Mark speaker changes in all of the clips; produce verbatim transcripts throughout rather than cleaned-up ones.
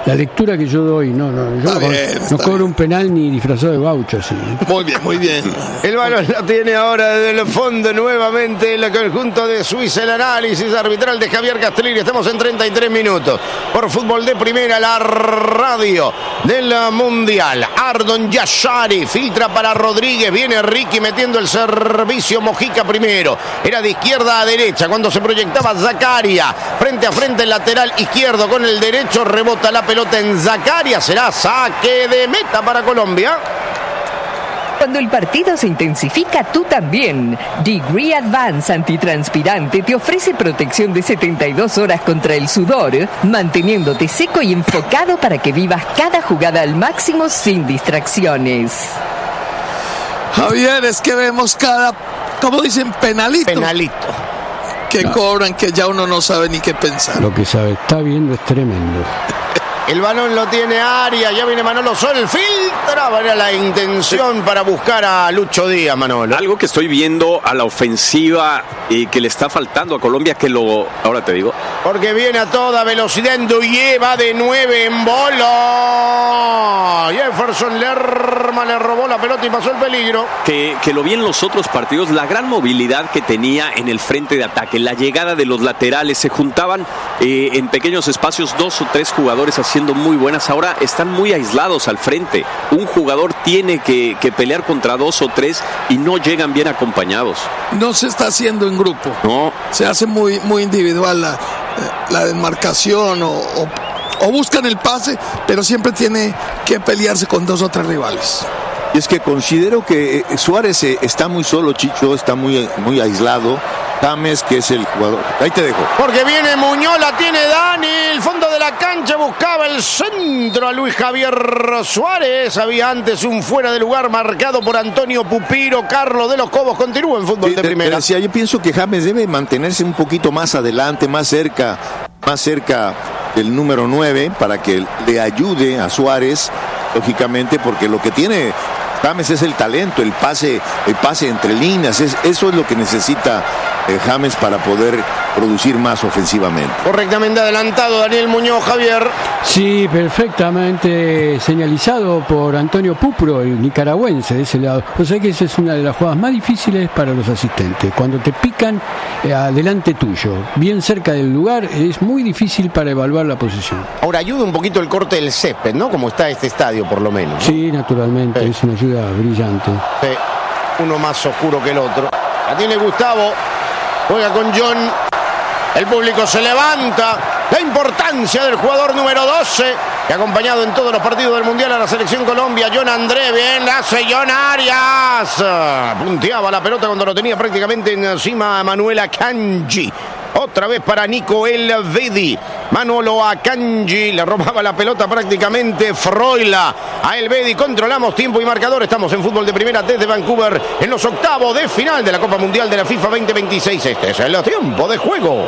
Speaker 1: La lectura que yo doy, no, no, yo no, bien, no cobro bien. Un penal ni disfrazado de gaucho, sí.
Speaker 2: Muy bien, muy bien.
Speaker 3: El balón lo tiene ahora desde el fondo nuevamente el conjunto de Suiza, el análisis arbitral de Javier Castellini. Estamos en treinta y tres minutos por Fútbol de Primera, la radio del Mundial. Ardon Yashari filtra para Rodríguez, viene Ricky metiendo el servicio, Mojica primero, era de izquierda a derecha cuando se proyectaba Zakaria, frente a frente el lateral izquierdo con el derecho, rebota la pelota en Zakaria, será saque de meta para Colombia.
Speaker 4: Cuando el partido se intensifica, tú también. Degree Advance Antitranspirante te ofrece protección de setenta y dos horas contra el sudor, manteniéndote seco y enfocado para que vivas cada jugada al máximo sin distracciones.
Speaker 2: Javier, es que vemos cada, como dicen, penalito.
Speaker 3: Penalito.
Speaker 2: Que no. Cobran, que ya uno no sabe ni qué pensar.
Speaker 1: Lo que sabe, está viendo es tremendo.
Speaker 3: El balón lo tiene Arias, ya viene Manolo Sol, filtra, era la intención para buscar a Lucho Díaz, Manolo.
Speaker 5: Algo que estoy viendo a la ofensiva y que le está faltando a Colombia, que lo, ahora te digo.
Speaker 3: Porque viene a toda velocidad Ndoye, va de nueve en bola. Jefferson Lerma le robó la pelota y pasó el peligro.
Speaker 5: Que, que lo vi en los otros partidos, la gran movilidad que tenía en el frente de ataque, la llegada de los laterales, se juntaban eh, en pequeños espacios dos o tres jugadores así, siendo muy buenas. Ahora están muy aislados al frente. Un jugador tiene que, que pelear contra dos o tres y no llegan bien acompañados.
Speaker 2: No se está haciendo en grupo.
Speaker 5: No.
Speaker 2: Se hace muy, muy individual la, la desmarcación o, o, o buscan el pase, pero siempre tiene que pelearse con dos o tres rivales.
Speaker 6: Y es que considero que Suárez está muy solo, Chicho, está muy, muy aislado. James, que es el jugador. Ahí te dejo.
Speaker 3: Porque viene Muñoz, la tiene Dani, el fondo de la cancha, buscaba el centro a Luis Javier Suárez. Había antes un fuera de lugar marcado por Antonio Pupiro. Carlos de los Cobos continúa en Fútbol sí, de Primera.
Speaker 6: Te decía, yo pienso que James debe mantenerse un poquito más adelante, más cerca, más cerca del número nueve, para que le ayude a Suárez, lógicamente, porque lo que tiene James es el talento, el pase, el pase entre líneas, es, eso es lo que necesita eh, James para poder producir más ofensivamente.
Speaker 3: Correctamente adelantado Daniel Muñoz, Javier.
Speaker 1: Sí, perfectamente señalizado por Antonio Pupro, el nicaragüense de ese lado. O sea que esa es una de las jugadas más difíciles para los asistentes. Cuando te pican eh, adelante tuyo, bien cerca del lugar, es muy difícil para evaluar la posición.
Speaker 3: Ahora ayuda un poquito el corte del césped, ¿no? Como está este estadio, por lo menos, ¿no?
Speaker 1: Sí, naturalmente, sí. Es una ayuda brillante.
Speaker 3: Sí. Uno más oscuro que el otro. La tiene Gustavo. Juega con John. El público se levanta. La importancia del jugador número doce, que ha acompañado en todos los partidos del Mundial a la selección Colombia. John André, bien, la hace John Arias. Punteaba la pelota cuando lo tenía prácticamente encima a Manuel Akanji. Otra vez para Nico Elvedi. Manolo Akanji le robaba la pelota prácticamente Froila a Elvedi. Controlamos tiempo y marcador. Estamos en Fútbol de Primera desde Vancouver en los octavos de final de la Copa Mundial de la FIFA veinte veintiséis. Este es el tiempo de juego.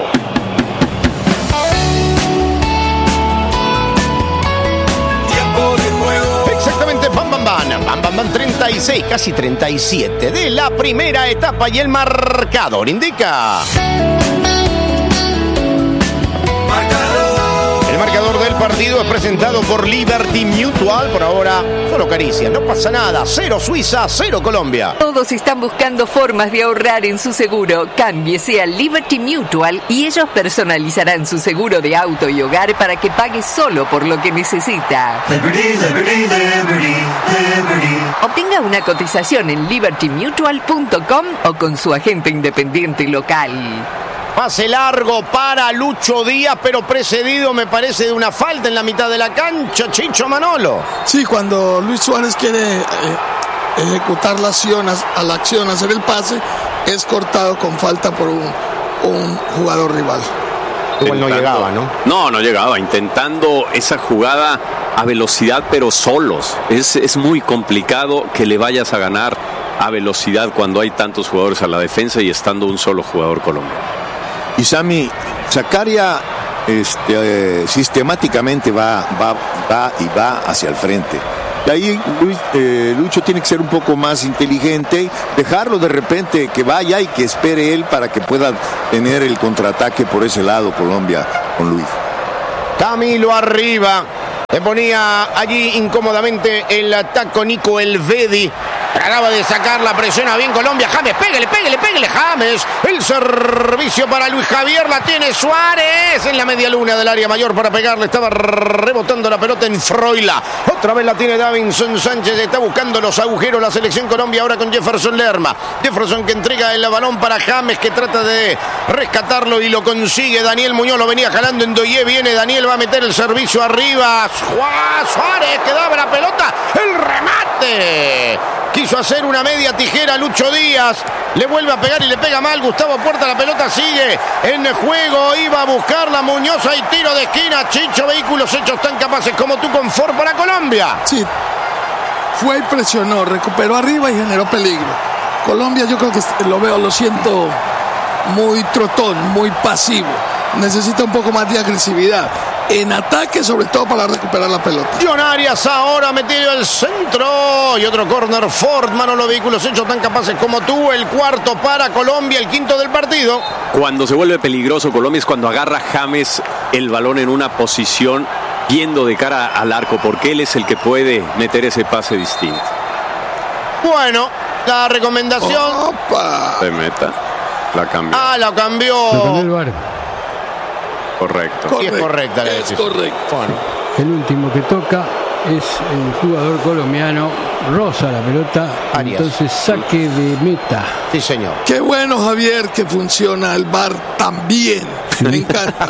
Speaker 3: Tiempo de juego. Exactamente, bam, bam, bam. Bam, bam, bam, treinta y seis, casi treinta y siete de la primera etapa y el marcador indica... El marcador del partido es presentado por Liberty Mutual. Por ahora, solo caricias, no pasa nada. Cero Suiza, cero Colombia.
Speaker 4: Todos están buscando formas de ahorrar en su seguro. Cámbiese a Liberty Mutual y ellos personalizarán su seguro de auto y hogar para que pague solo por lo que necesita. Liberty, Liberty, Liberty, Liberty. Obtenga una cotización en liberty mutual punto com o con su agente independiente local.
Speaker 3: Pase largo para Lucho Díaz, pero precedido, me parece, de una falta en la mitad de la cancha. Chicho, Manolo.
Speaker 2: Sí, cuando Luis Suárez quiere eh, ejecutar la acción, a la acción, hacer el pase, es cortado con falta por un, un jugador rival.
Speaker 3: Igual no llegaba, ¿no?
Speaker 5: No, no llegaba, intentando esa jugada a velocidad, pero solos. Es, es muy complicado que le vayas a ganar a velocidad cuando hay tantos jugadores a la defensa y estando un solo jugador colombiano.
Speaker 6: Y Sammy, Zakaria este, eh, sistemáticamente va, va, va y va hacia el frente. Y ahí Luis, eh, Lucho tiene que ser un poco más inteligente, dejarlo de repente que vaya y que espere él para que pueda tener el contraataque por ese lado Colombia con Luis.
Speaker 3: Camilo arriba. Le ponía allí incómodamente el taco Nico Elvedi. Trataba de sacar la presión a bien Colombia. James, pégale, pégale, pégale, James. El servicio para Luis Javier. La tiene Suárez en la media luna del área mayor para pegarle. Estaba rebotando la pelota en Froila. Otra vez la tiene Davinson Sánchez. Está buscando los agujeros la selección Colombia ahora con Jefferson Lerma. Jefferson que entrega el balón para James, que trata de rescatarlo y lo consigue. Daniel Muñoz lo venía jalando en Doye. Viene Daniel, va a meter el servicio arriba. Suárez que daba la pelota. El remate. Quiso hacer una media tijera Lucho Díaz. Le vuelve a pegar y le pega mal. Gustavo Puerta, la pelota sigue en juego. Iba a buscarla Muñoz. Hay tiro de esquina. Chicho, vehículos hechos tan capaces como tú. Confort para Colombia.
Speaker 2: Sí. Fue y presionó. Recuperó arriba y generó peligro. Colombia, yo creo que lo veo, lo siento muy trotón, muy pasivo. Necesita un poco más de agresividad en ataque, sobre todo para recuperar la pelota.
Speaker 3: John Arias ahora metido el centro y otro córner. Ford, Manolo, vehículos hechos tan capaces como tú. El cuarto para Colombia, el quinto del partido.
Speaker 5: Cuando se vuelve peligroso Colombia es cuando agarra James el balón en una posición yendo de cara al arco, porque él es el que puede meter ese pase distinto.
Speaker 3: Bueno, la recomendación.
Speaker 2: Opa.
Speaker 5: De meta. La cambió.
Speaker 3: Ah, la cambió.
Speaker 1: Lo cambió el V A R.
Speaker 5: Correcto.
Speaker 3: Sí, es correcta la
Speaker 2: Es
Speaker 3: decisión.
Speaker 2: correcto.
Speaker 3: Bueno.
Speaker 1: El último que toca es el jugador colombiano. Rosa la pelota.
Speaker 3: Arias.
Speaker 1: Entonces saque de meta.
Speaker 3: Sí, señor.
Speaker 2: Qué bueno, Javier, que funciona el V A R tan bien. Me encanta.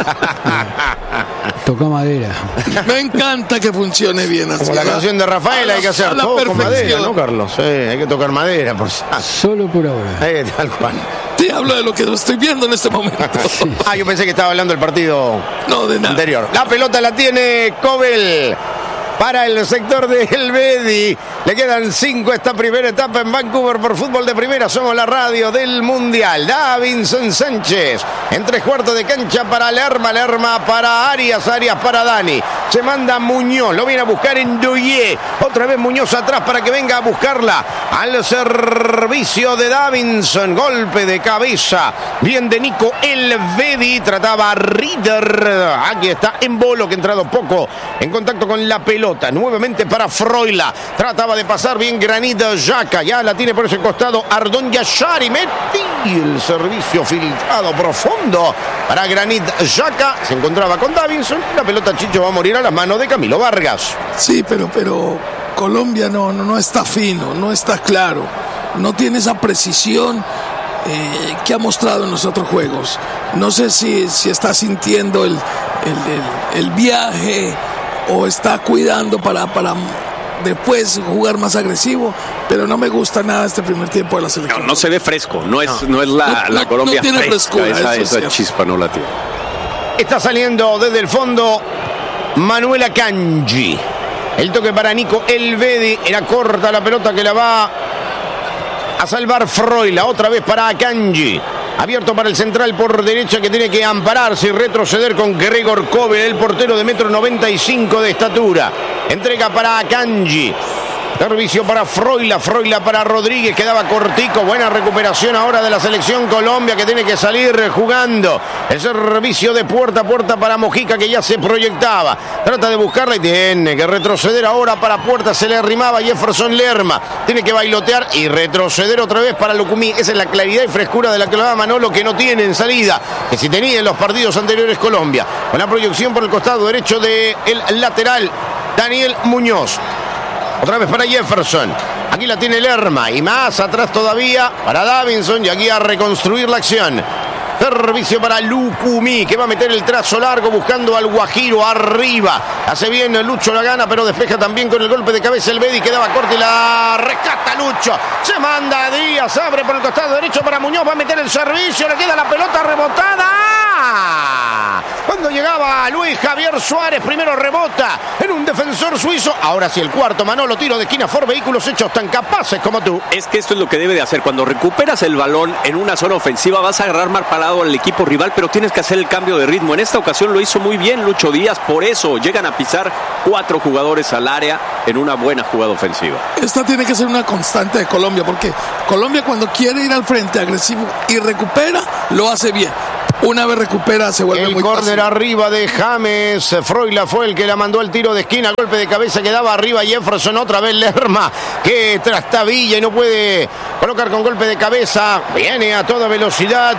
Speaker 1: Toca madera.
Speaker 2: Me encanta que funcione bien así.
Speaker 3: Como la canción de Rafael, hay que hacer
Speaker 2: a la
Speaker 3: todo con madera,
Speaker 2: perfección.
Speaker 3: ¿no, Carlos? Sí, hay que tocar madera, por si.
Speaker 1: Solo por ahora.
Speaker 3: Eh, tal cual.
Speaker 2: Te hablo de lo que estoy viendo en este momento.
Speaker 3: Ah, yo pensé que estaba hablando del partido
Speaker 2: No, de nada.
Speaker 3: anterior. La pelota la tiene Cobel para el sector de Elvedi. Le quedan cinco esta primera etapa en Vancouver por Fútbol de Primera. Somos la radio del Mundial. Davinson Sánchez en tres cuartos de cancha para Lerma. Lerma para Arias. Arias para Dani. Se manda Muñoz. Lo viene a buscar en Doye. Otra vez Muñoz atrás para que venga a buscarla. Al servicio de Davinson. Golpe de cabeza. Bien de Nico Elvedi. Trataba a Rieder. Aquí está Embolo, que ha entrado poco en contacto con la pelota. Nuevamente para Froila. Trataba de pasar bien Granit Xhaka. Ya la tiene por ese costado Ardón Yashari. Metí el servicio filtrado profundo para Granit Xhaka. Se encontraba con Davinson. La pelota, Chicho, va a morir a las manos de Camilo Vargas.
Speaker 2: Sí, pero, pero Colombia no, no, no está fino, no está claro. No tiene esa precisión eh, que ha mostrado en los otros juegos. No sé si, si está sintiendo el, el, el, el viaje o está cuidando para, para después jugar más agresivo, pero no me gusta nada este primer tiempo de la selección.
Speaker 5: No, no se ve fresco, no es, no. No es la,
Speaker 2: No,
Speaker 5: la
Speaker 2: no,
Speaker 5: Colombia
Speaker 2: no tiene
Speaker 5: fresca,
Speaker 2: frescura,
Speaker 5: esa,
Speaker 2: eso es
Speaker 5: esa
Speaker 2: cierto.
Speaker 5: chispa no la tiene.
Speaker 3: Está saliendo desde el fondo Manuela Kanji. El toque para Nico Elvedi. Era corta la pelota que la va a salvar Froila. Otra vez para Kanji. Abierto para el central por derecha, que tiene que ampararse y retroceder con Gregor Kobel, el portero de metro noventa y cinco de estatura. Entrega para Kanji. Servicio para Froila, Froila para Rodríguez, quedaba cortico. Buena recuperación ahora de la selección Colombia, que tiene que salir jugando. El servicio de puerta a puerta para Mojica, que ya se proyectaba. Trata de buscarla y tiene que retroceder ahora para Puerta. Se le arrimaba Jefferson Lerma. Tiene que bailotear y retroceder otra vez para Lucumí. Esa es la claridad y frescura de la que lo da Manolo, que no tiene en salida, que si tenía en los partidos anteriores Colombia. Con la proyección por el costado derecho del lateral Daniel Muñoz. Otra vez para Jefferson. Aquí la tiene Lerma. Y más atrás todavía para Davinson. Y aquí a reconstruir la acción. Servicio para Lucumí, que va a meter el trazo largo buscando al Guajiro arriba. Hace bien Lucho la gana, pero despeja también con el golpe de cabeza el Bedi. Quedaba corta y la rescata Lucho. Se manda a Díaz. Abre por el costado derecho para Muñoz. Va a meter el servicio. Le queda la pelota rebotada. Cuando llegaba Luis Javier Suárez, primero rebota en un defensor suizo. Ahora sí el cuarto, Manolo, tiro de esquina por vehículos hechos tan capaces como tú.
Speaker 5: Es que esto es lo que debe de hacer. Cuando recuperas el balón en una zona ofensiva, vas a agarrar mal parado al equipo rival, pero tienes que hacer el cambio de ritmo. En esta ocasión lo hizo muy bien Lucho Díaz. Por eso llegan a pisar cuatro jugadores al área en una buena jugada ofensiva.
Speaker 2: Esta tiene que ser una constante de Colombia, porque Colombia, cuando quiere ir al frente agresivo y recupera, lo hace bien. Una vez recupera, se vuelve
Speaker 3: el
Speaker 2: muy fácil.
Speaker 3: córner arriba de James. Froila fue el que la mandó al tiro de esquina. Golpe de cabeza que daba arriba Jefferson. Otra vez Lerma, que trastabilla y no puede colocar con golpe de cabeza. Viene a toda velocidad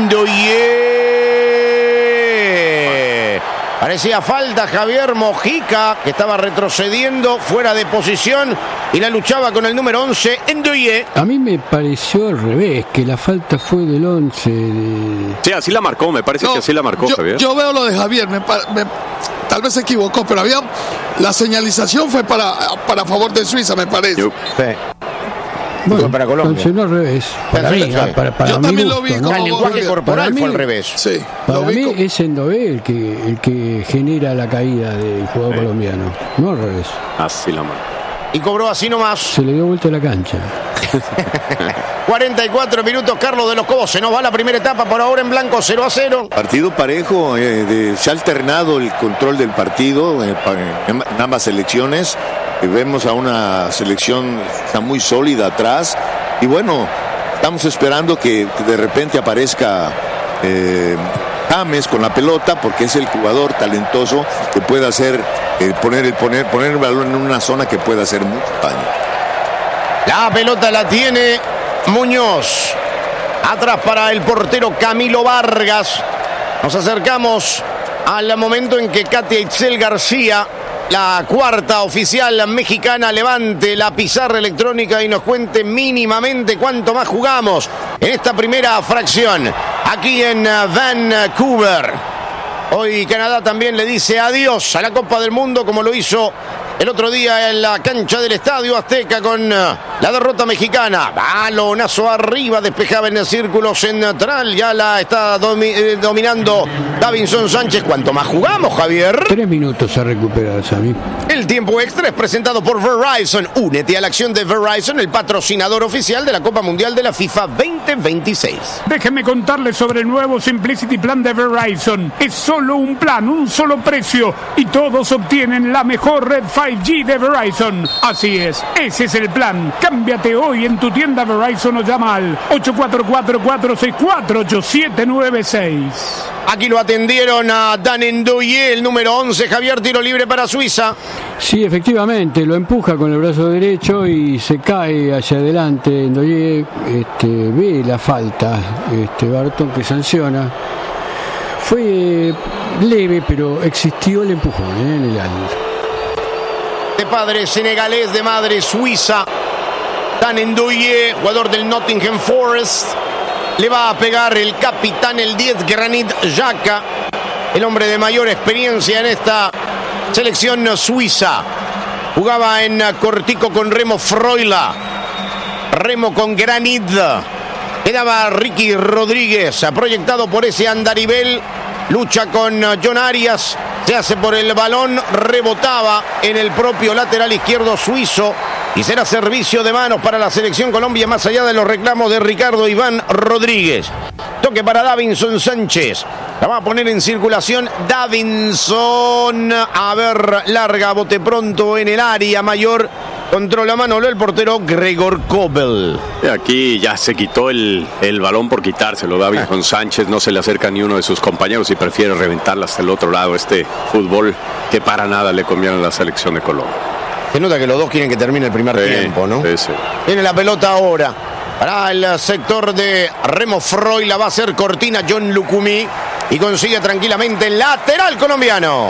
Speaker 3: Ndoye. Parecía falta Javier Mojica, que estaba retrocediendo fuera de posición y la luchaba con el número once, Ndoye.
Speaker 1: A mí me pareció al revés, que la falta fue del once. De...
Speaker 5: Sí, así la marcó, me parece no, que así la marcó
Speaker 2: yo,
Speaker 5: Javier.
Speaker 2: Yo veo lo de Javier, me, me, tal vez se equivocó, pero había la señalización fue para, para favor de Suiza, me parece.
Speaker 3: Sí.
Speaker 1: Bueno,
Speaker 3: para Colombia.
Speaker 1: Funcionó al revés. Para mí, para, para
Speaker 2: yo
Speaker 1: mi
Speaker 2: también
Speaker 1: gusto,
Speaker 2: lo vi
Speaker 1: ¿no?
Speaker 2: como
Speaker 3: el lenguaje
Speaker 2: gol,
Speaker 3: corporal
Speaker 1: mí,
Speaker 3: fue al revés.
Speaker 2: Sí,
Speaker 1: para
Speaker 2: lo
Speaker 1: mí
Speaker 2: vi como...
Speaker 1: es Ndoye el que, el que genera la caída del jugador sí. colombiano. No al revés.
Speaker 5: Así la marcó.
Speaker 3: Y cobró así nomás.
Speaker 1: Se le dio vuelta a la cancha.
Speaker 3: cuarenta y cuatro minutos, Carlos de los Cobos. Se nos va la primera etapa, por ahora en blanco, cero a cero.
Speaker 6: Partido parejo, eh, de, se ha alternado el control del partido eh, en ambas selecciones. Eh, vemos a una selección está muy sólida atrás. Y bueno, estamos esperando que, que de repente aparezca eh, James con la pelota, porque es el jugador talentoso que puede hacer, eh, poner, el, poner, poner el balón en una zona que puede hacer mucho daño.
Speaker 3: La pelota la tiene Muñoz. Atrás para el portero Camilo Vargas. Nos acercamos al momento en que Katia Itzel García, la cuarta oficial mexicana, levante la pizarra electrónica y nos cuente mínimamente cuánto más jugamos en esta primera fracción aquí en Vancouver. Hoy Canadá también le dice adiós a la Copa del Mundo, como lo hizo el otro día en la cancha del Estadio Azteca con la derrota mexicana. Balonazo arriba, despejaba en el círculo central. Ya la está domi eh, dominando Davinson Sánchez. ¿Cuánto más jugamos, Javier?
Speaker 1: Tres minutos a recuperar, Sammy.
Speaker 3: El tiempo extra es presentado por Verizon. Únete a la acción de Verizon, el patrocinador oficial de la Copa Mundial de la FIFA veinte veintiséis.
Speaker 7: Déjenme contarles sobre el nuevo Simplicity Plan de Verizon. Es solo un plan, un solo precio y todos obtienen la mejor red cinco G de Verizon. Así es, ese es el plan. Cámbiate hoy en tu tienda Verizon o llama al ocho cuatro cuatro, cuatro seis cuatro, ocho siete nueve seis.
Speaker 3: Aquí lo atendieron a Dan Ndoye, el número once. Javier, tiro libre para Suiza.
Speaker 1: Sí, efectivamente, lo empuja con el brazo derecho y se cae hacia adelante. Ndoye este, ve la falta, este, Barton, que sanciona. Fue leve, pero existió el empujón ¿eh? en el alto.
Speaker 3: De padre senegalés, de madre suiza, Dan Ndoye, jugador del Nottingham Forest. Le va a pegar el capitán, el diez, Granit Xhaka, el hombre de mayor experiencia en esta selección suiza. Jugaba en cortico con Remo Froila, Remo con Granit. Quedaba Ricky Rodríguez, proyectado por ese andarivel. Lucha con John Arias, se hace por el balón, rebotaba en el propio lateral izquierdo suizo y será servicio de manos para la selección Colombia, más allá de los reclamos de Ricardo Iván Rodríguez. Toque para Davinson Sánchez, la va a poner en circulación Davinson, a ver, larga, bote pronto en el área mayor. Controla Manolo, el portero Gregor Kobel.
Speaker 5: Aquí ya se quitó el, el balón por quitárselo. Davinson ah. Sánchez no se le acerca ni uno de sus compañeros y prefiere reventarla hasta el otro lado. Este fútbol que para nada le conviene a la selección de Colombia.
Speaker 3: Se nota que los dos quieren que termine el primer sí, tiempo, ¿no?
Speaker 5: Sí, sí.
Speaker 3: Viene la pelota ahora para el sector de Remo Froila. Va a ser cortina John Lucumí y consigue tranquilamente el lateral colombiano.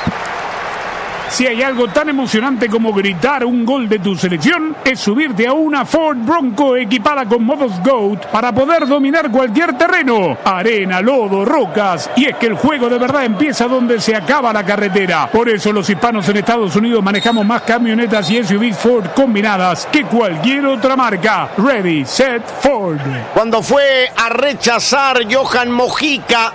Speaker 7: Si hay algo tan emocionante como gritar un gol de tu selección, es subirte a una Ford Bronco equipada con modos GOAT para poder dominar cualquier terreno, arena, lodo, rocas. Y es que el juego de verdad empieza donde se acaba la carretera. Por eso los hispanos en Estados Unidos manejamos más camionetas y S U Vs Ford combinadas que cualquier otra marca. Ready, set, Ford.
Speaker 3: Cuando fue a rechazar Johan Mojica,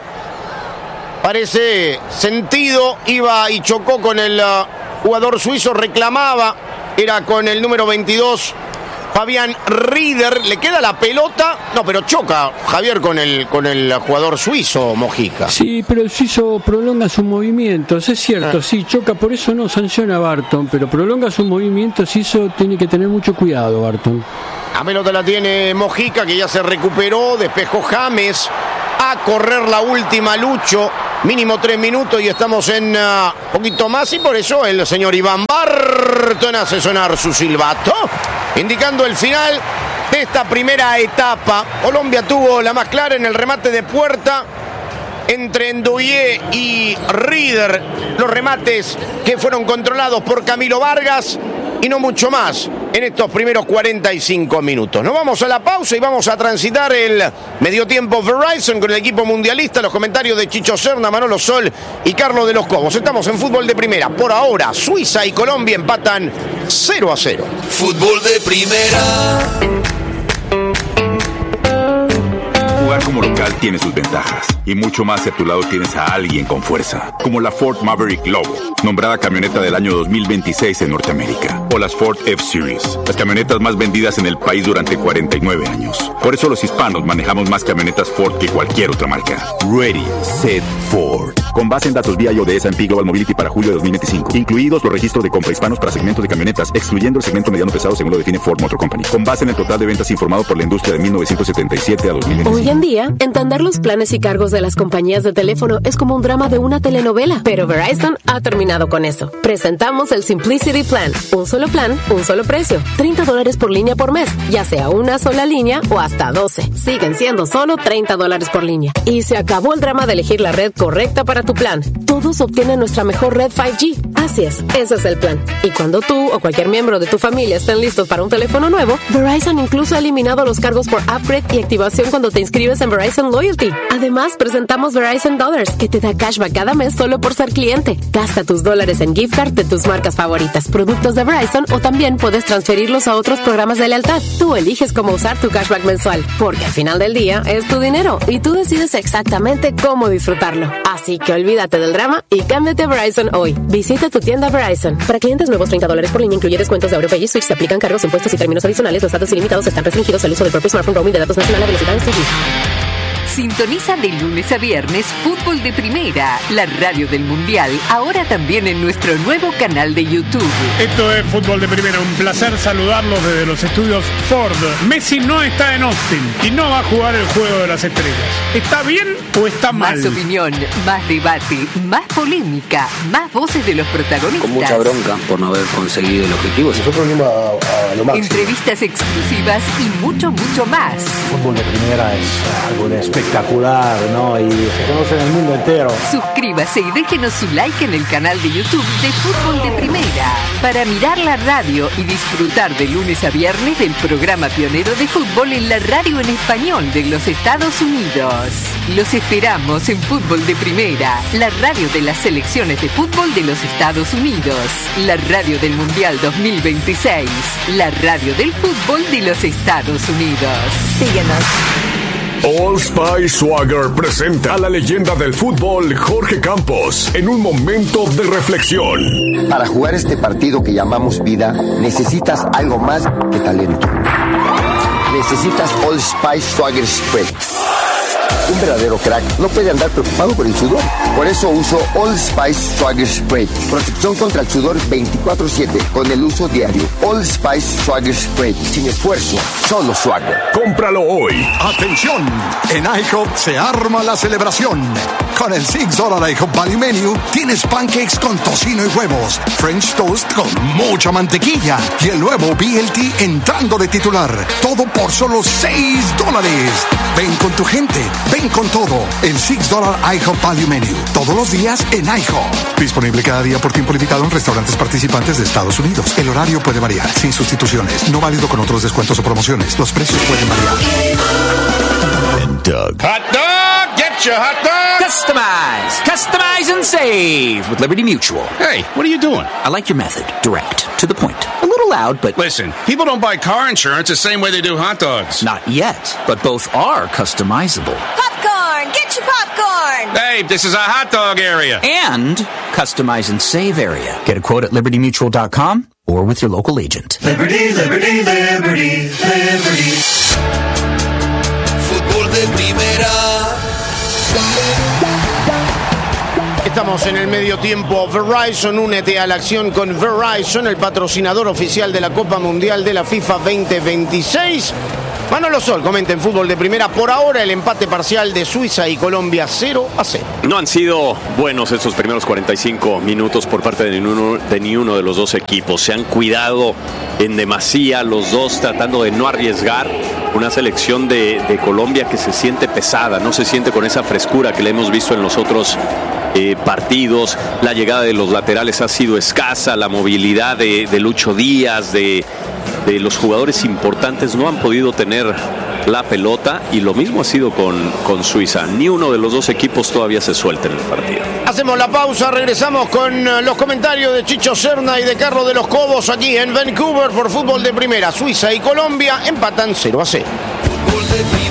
Speaker 3: parece sentido, iba y chocó con el uh, jugador suizo, reclamaba, era con el número veintidós, Fabián Rieder. Le queda la pelota, no, pero choca Javier con el, con el jugador suizo Mojica.
Speaker 1: Sí, pero el suizo prolonga sus movimientos, es cierto, ah. sí, choca, por eso no sanciona a Barton, pero prolonga sus movimientos y eso tiene que tener mucho cuidado, Barton.
Speaker 3: La pelota la tiene Mojica, que ya se recuperó, despejó James. Va a correr la última, Lucho. Mínimo tres minutos y estamos en un uh, poquito más. Y por eso el señor Iván Barton hace sonar su silbato, indicando el final de esta primera etapa. Colombia tuvo la más clara en el remate de puerta entre Ndoye y Rieder. Los remates que fueron controlados por Camilo Vargas y no mucho más en estos primeros cuarenta y cinco minutos. Nos vamos a la pausa y vamos a transitar el medio tiempo Verizon con el equipo mundialista. Los comentarios de Chicho Serna, Manolo Sol y Carlos de los Cobos. Estamos en fútbol de primera. Por ahora, Suiza y Colombia empatan cero a cero.
Speaker 8: Fútbol de primera.
Speaker 9: Jugar como local tiene sus ventajas y mucho más si a tu lado tienes a alguien con fuerza, como la Ford Maverick Lobo, nombrada camioneta del año dos mil veintiséis en Norteamérica, o las Ford F-Series, las camionetas más vendidas en el país durante cuarenta y nueve años. Por eso los hispanos manejamos más camionetas Ford que cualquier otra marca. Ready, Set, Ford. Con base en datos vía I O de S and P Global Mobility para julio de dos mil veinticinco, incluidos los registros de compra hispanos para segmentos de camionetas, excluyendo el segmento mediano pesado según lo define Ford Motor Company. Con base en el total de ventas informado por la industria de mil novecientos setenta y siete a dos mil veinticinco.
Speaker 10: Hoy en día, entender los planes y cargos de las compañías de teléfono es como un drama de una telenovela, pero Verizon ha terminado con eso. Presentamos el Simplicity Plan. Un solo plan, un solo precio. treinta dólares por línea por mes, ya sea una sola línea o hasta doce. Siguen siendo solo treinta dólares por línea. Y se acabó el drama de elegir la red correcta para tu plan. Todos obtienen nuestra mejor red cinco G. Así es, ese es el plan. Y cuando tú o cualquier miembro de tu familia estén listos para un teléfono nuevo, Verizon incluso ha eliminado los cargos por upgrade y activación cuando te inscribes en Verizon Loyalty. Además, presentamos Verizon Dollars, que te da cashback cada mes solo por ser cliente. Gasta tus dólares en gift card de tus marcas favoritas, productos de Verizon, o también puedes transferirlos a otros programas de lealtad. Tú eliges cómo usar tu cashback mensual, porque al final del día es tu dinero y tú decides exactamente cómo disfrutarlo. Así que olvídate del drama y cámbiate a Verizon hoy. Visita tu tienda Verizon. Para clientes nuevos, treinta dólares por línea, incluye descuentos de AuroPay y Switch. Se aplican cargos, impuestos y términos adicionales. Los datos ilimitados están restringidos al uso del propio smartphone roaming de datos nacional a velocidades tres G.
Speaker 4: Sintoniza de lunes a viernes Fútbol de Primera, la radio del Mundial, ahora también en nuestro nuevo canal de YouTube.
Speaker 7: Esto es Fútbol de Primera, un placer saludarlos desde los estudios Ford. Messi no está en Austin y no va a jugar el Juego de las Estrellas. ¿Está bien o está mal?
Speaker 4: Más opinión, más debate, más polémica, más voces de los protagonistas.
Speaker 11: Con mucha bronca por no haber conseguido el objetivo.
Speaker 12: Nosotros venimos a, a lo máximo.
Speaker 4: Entrevistas exclusivas y mucho, mucho más.
Speaker 12: Fútbol de Primera es algo de espectacular, ¿no? Y se conoce en el mundo entero.
Speaker 4: Suscríbase y déjenos su like en el canal de YouTube de Fútbol de Primera para mirar la radio y disfrutar de lunes a viernes del programa pionero de fútbol en la radio en español de los Estados Unidos. Los esperamos en Fútbol de Primera, la radio de las selecciones de fútbol de los Estados Unidos, la radio del Mundial dos mil veintiséis, la radio del fútbol de los Estados Unidos. Síguenos.
Speaker 13: Old Spice Swagger presenta a la leyenda del fútbol Jorge Campos en un momento de reflexión.
Speaker 14: Para jugar este partido que llamamos vida, necesitas algo más que talento. Necesitas Old Spice Swagger Spray. Un verdadero crack no puede andar preocupado por el sudor. Por eso uso Old Spice Swagger Spray. Protección contra el sudor veinticuatro siete con el uso diario. Old Spice Swagger Spray. Sin esfuerzo, solo Swagger.
Speaker 13: Cómpralo hoy.
Speaker 15: ¡Atención! En IHOP se arma la celebración. Con el seis dólar IHOP Value Menu tienes pancakes con tocino y huevos, French toast con mucha mantequilla y el nuevo B L T entrando de titular. Todo por solo seis dólares. Ven con tu gente. Ven con todo. El seis dólar IHOP Value Menu. Todos los días en IHOP. Disponible cada día por tiempo limitado en restaurantes participantes de Estados Unidos. El horario puede variar, sin sustituciones. No válido con otros descuentos o promociones. Los precios pueden variar.
Speaker 16: Doug. Hot dog! Get your hot dog!
Speaker 17: Customize! Customize and save with Liberty Mutual.
Speaker 16: Hey, what are you doing?
Speaker 17: I like your method. Direct. To the point. A little loud, but...
Speaker 16: Listen, people don't buy car insurance the same way they do hot dogs.
Speaker 17: Not yet, but both are customizable.
Speaker 18: Popcorn! Get your popcorn!
Speaker 16: Hey, this is a hot dog area.
Speaker 17: And customize and save area. Get a quote at liberty mutual dot com or with your local agent.
Speaker 8: Liberty, Liberty, Liberty, Liberty. Fútbol de Primera.
Speaker 3: Estamos en el medio tiempo. Verizon, únete a la acción con Verizon, el patrocinador oficial de la Copa Mundial de la FIFA veinte veintiséis. Manolo Sol comenta en Fútbol de Primera. Por ahora el empate parcial de Suiza y Colombia cero a cero.
Speaker 5: No han sido buenos estos primeros cuarenta y cinco minutos por parte de ni uno de, ni uno de los dos equipos. Se han cuidado en demasía los dos, tratando de no arriesgar. Una selección de, de Colombia que se siente pesada, no se siente con esa frescura que le hemos visto en los otros eh, partidos. La llegada de los laterales ha sido escasa, la movilidad de, de Lucho Díaz, de... de los jugadores importantes no han podido tener la pelota, y lo mismo ha sido con, con Suiza. Ni uno de los dos equipos todavía se suelta en el partido.
Speaker 3: Hacemos la pausa, regresamos con los comentarios de Chicho Serna y de Carlos de los Cobos aquí en Vancouver por Fútbol de Primera. Suiza y Colombia empatan cero a cero.
Speaker 8: Fútbol de Primera.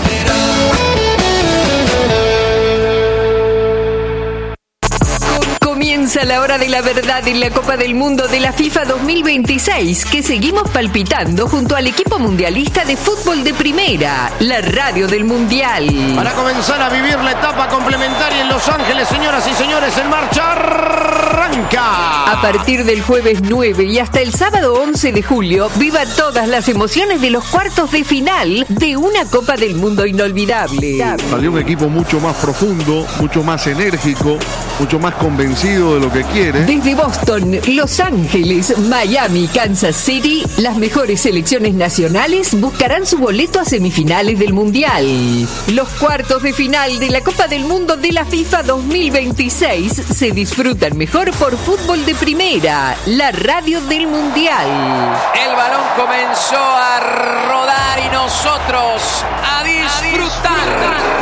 Speaker 4: Comienza la hora de la verdad en la Copa del Mundo de la FIFA dos mil veintiséis, que seguimos palpitando junto al equipo mundialista de Fútbol de Primera, la radio del Mundial.
Speaker 3: Para comenzar a vivir la etapa complementaria en Los Ángeles, señoras y señores, en marcha arranca.
Speaker 4: A partir del jueves nueve y hasta el sábado once de julio, viva todas las emociones de los cuartos de final de una Copa del Mundo inolvidable.
Speaker 19: Salió un equipo mucho más profundo, mucho más enérgico, mucho más convencido de lo que quiere.
Speaker 4: Desde Boston, Los Ángeles, Miami, Kansas City, las mejores selecciones nacionales buscarán su boleto a semifinales del Mundial. Los cuartos de final de la Copa del Mundo de la FIFA dos mil veintiséis se disfrutan mejor por Fútbol de Primera, la radio del Mundial.
Speaker 20: El balón comenzó a rodar y nosotros a disfrutar.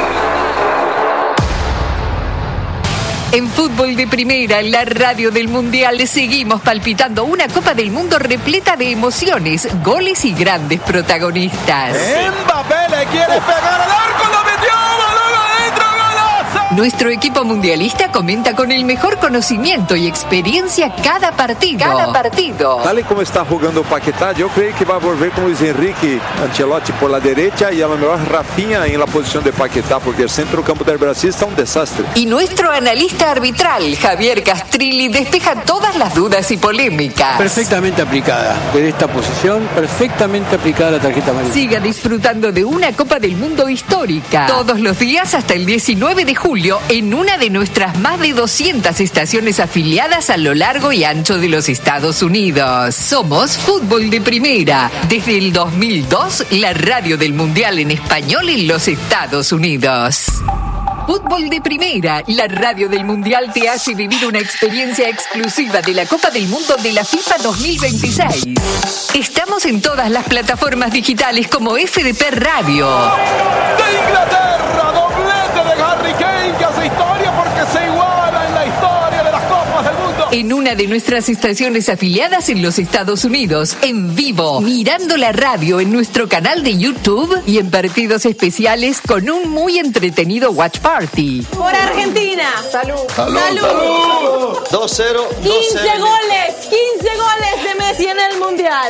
Speaker 4: En Fútbol de Primera, la radio del Mundial, seguimos palpitando una Copa del Mundo repleta de emociones, goles y grandes protagonistas.
Speaker 21: Mbappé le quiere pegar al arco, lo metió, balón adentro, golazo.
Speaker 4: Nuestro equipo mundialista comenta con el mejor conocimiento y experiencia cada partido. Cada partido.
Speaker 22: Tal y como está jugando Paquetá, yo creo que va a volver con Luis Enrique Ancelotti por la derecha y a lo mejor Rafinha en la posición de Paquetá, porque el centro campo del Brasil está un desastre.
Speaker 4: Y nuestro analista arbitral, Javier Castrilli, despeja todas las dudas y polémicas.
Speaker 1: Perfectamente aplicada. En esta posición, perfectamente aplicada la tarjeta amarilla.
Speaker 4: Siga disfrutando de una Copa del Mundo histórica. Todos los días hasta el diecinueve de julio en una de nuestras más de doscientas estaciones afiliadas a lo largo y ancho de los Estados Unidos. Somos Fútbol de Primera. Desde el dos mil dos, la radio del Mundial en español en los Estados Unidos. Fútbol de Primera, la radio del Mundial, te hace vivir una experiencia exclusiva de la Copa del Mundo de la FIFA dos mil veintiséis. Estamos en todas las plataformas digitales como F D P Radio.
Speaker 21: De Inglaterra, doblete de Harry Kane, que hace historia porque se iguala en la historia de las Copas del Mundo.
Speaker 4: En una de nuestras estaciones afiliadas en los Estados Unidos, en vivo, mirando la radio en nuestro canal de YouTube y en partidos especiales con un muy entretenido watch party.
Speaker 18: Por Argentina. Salud.
Speaker 21: Salud. Salud.
Speaker 22: dos cero.
Speaker 18: quince goles. quince goles de Messi en el Mundial.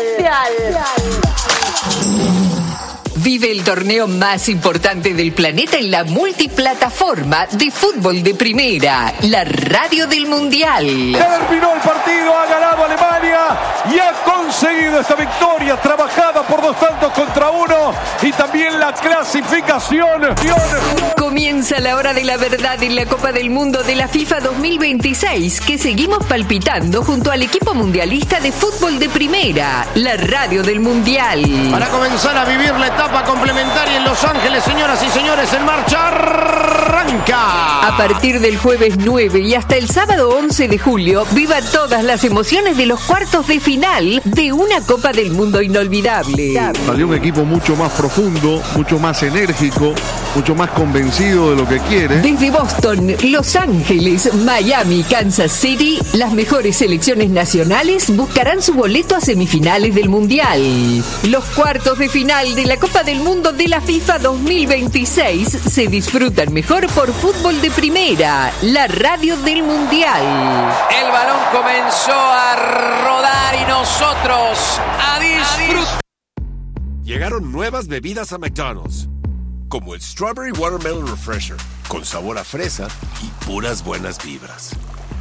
Speaker 4: Vive el torneo más importante del planeta en la multiplataforma de Fútbol de Primera, la radio del Mundial.
Speaker 21: Terminó el partido, ha ganado Alemania y ha conseguido esta victoria trabajada por dos tantos contra uno y también la clasificación.
Speaker 4: Comienza la hora de la verdad en la Copa del Mundo de la FIFA dos mil veintiséis, que seguimos palpitando junto al equipo mundialista de Fútbol de Primera, la radio del Mundial.
Speaker 3: Para comenzar a vivir la etapa complementaria en Los Ángeles, señoras y señores, en marcha arranca.
Speaker 4: A partir del jueves nueve y hasta el sábado once de julio, viva todas las emociones de los cuartos de final de una Copa del Mundo inolvidable.
Speaker 19: Salió un equipo mucho más profundo, mucho más enérgico, mucho más convencido de lo que quiere.
Speaker 4: Desde Boston, Los Ángeles, Miami, Kansas City, las mejores selecciones nacionales buscarán su boleto a semifinales del Mundial. Los cuartos de final de la Copa del Mundo de la FIFA dos mil veintiséis se disfrutan mejor por Fútbol de Primera, la radio del Mundial.
Speaker 20: El balón comenzó a rodar y nosotros a disfrutar.
Speaker 23: Llegaron nuevas bebidas a McDonald's, como el Strawberry Watermelon Refresher, con sabor a fresa y puras buenas vibras.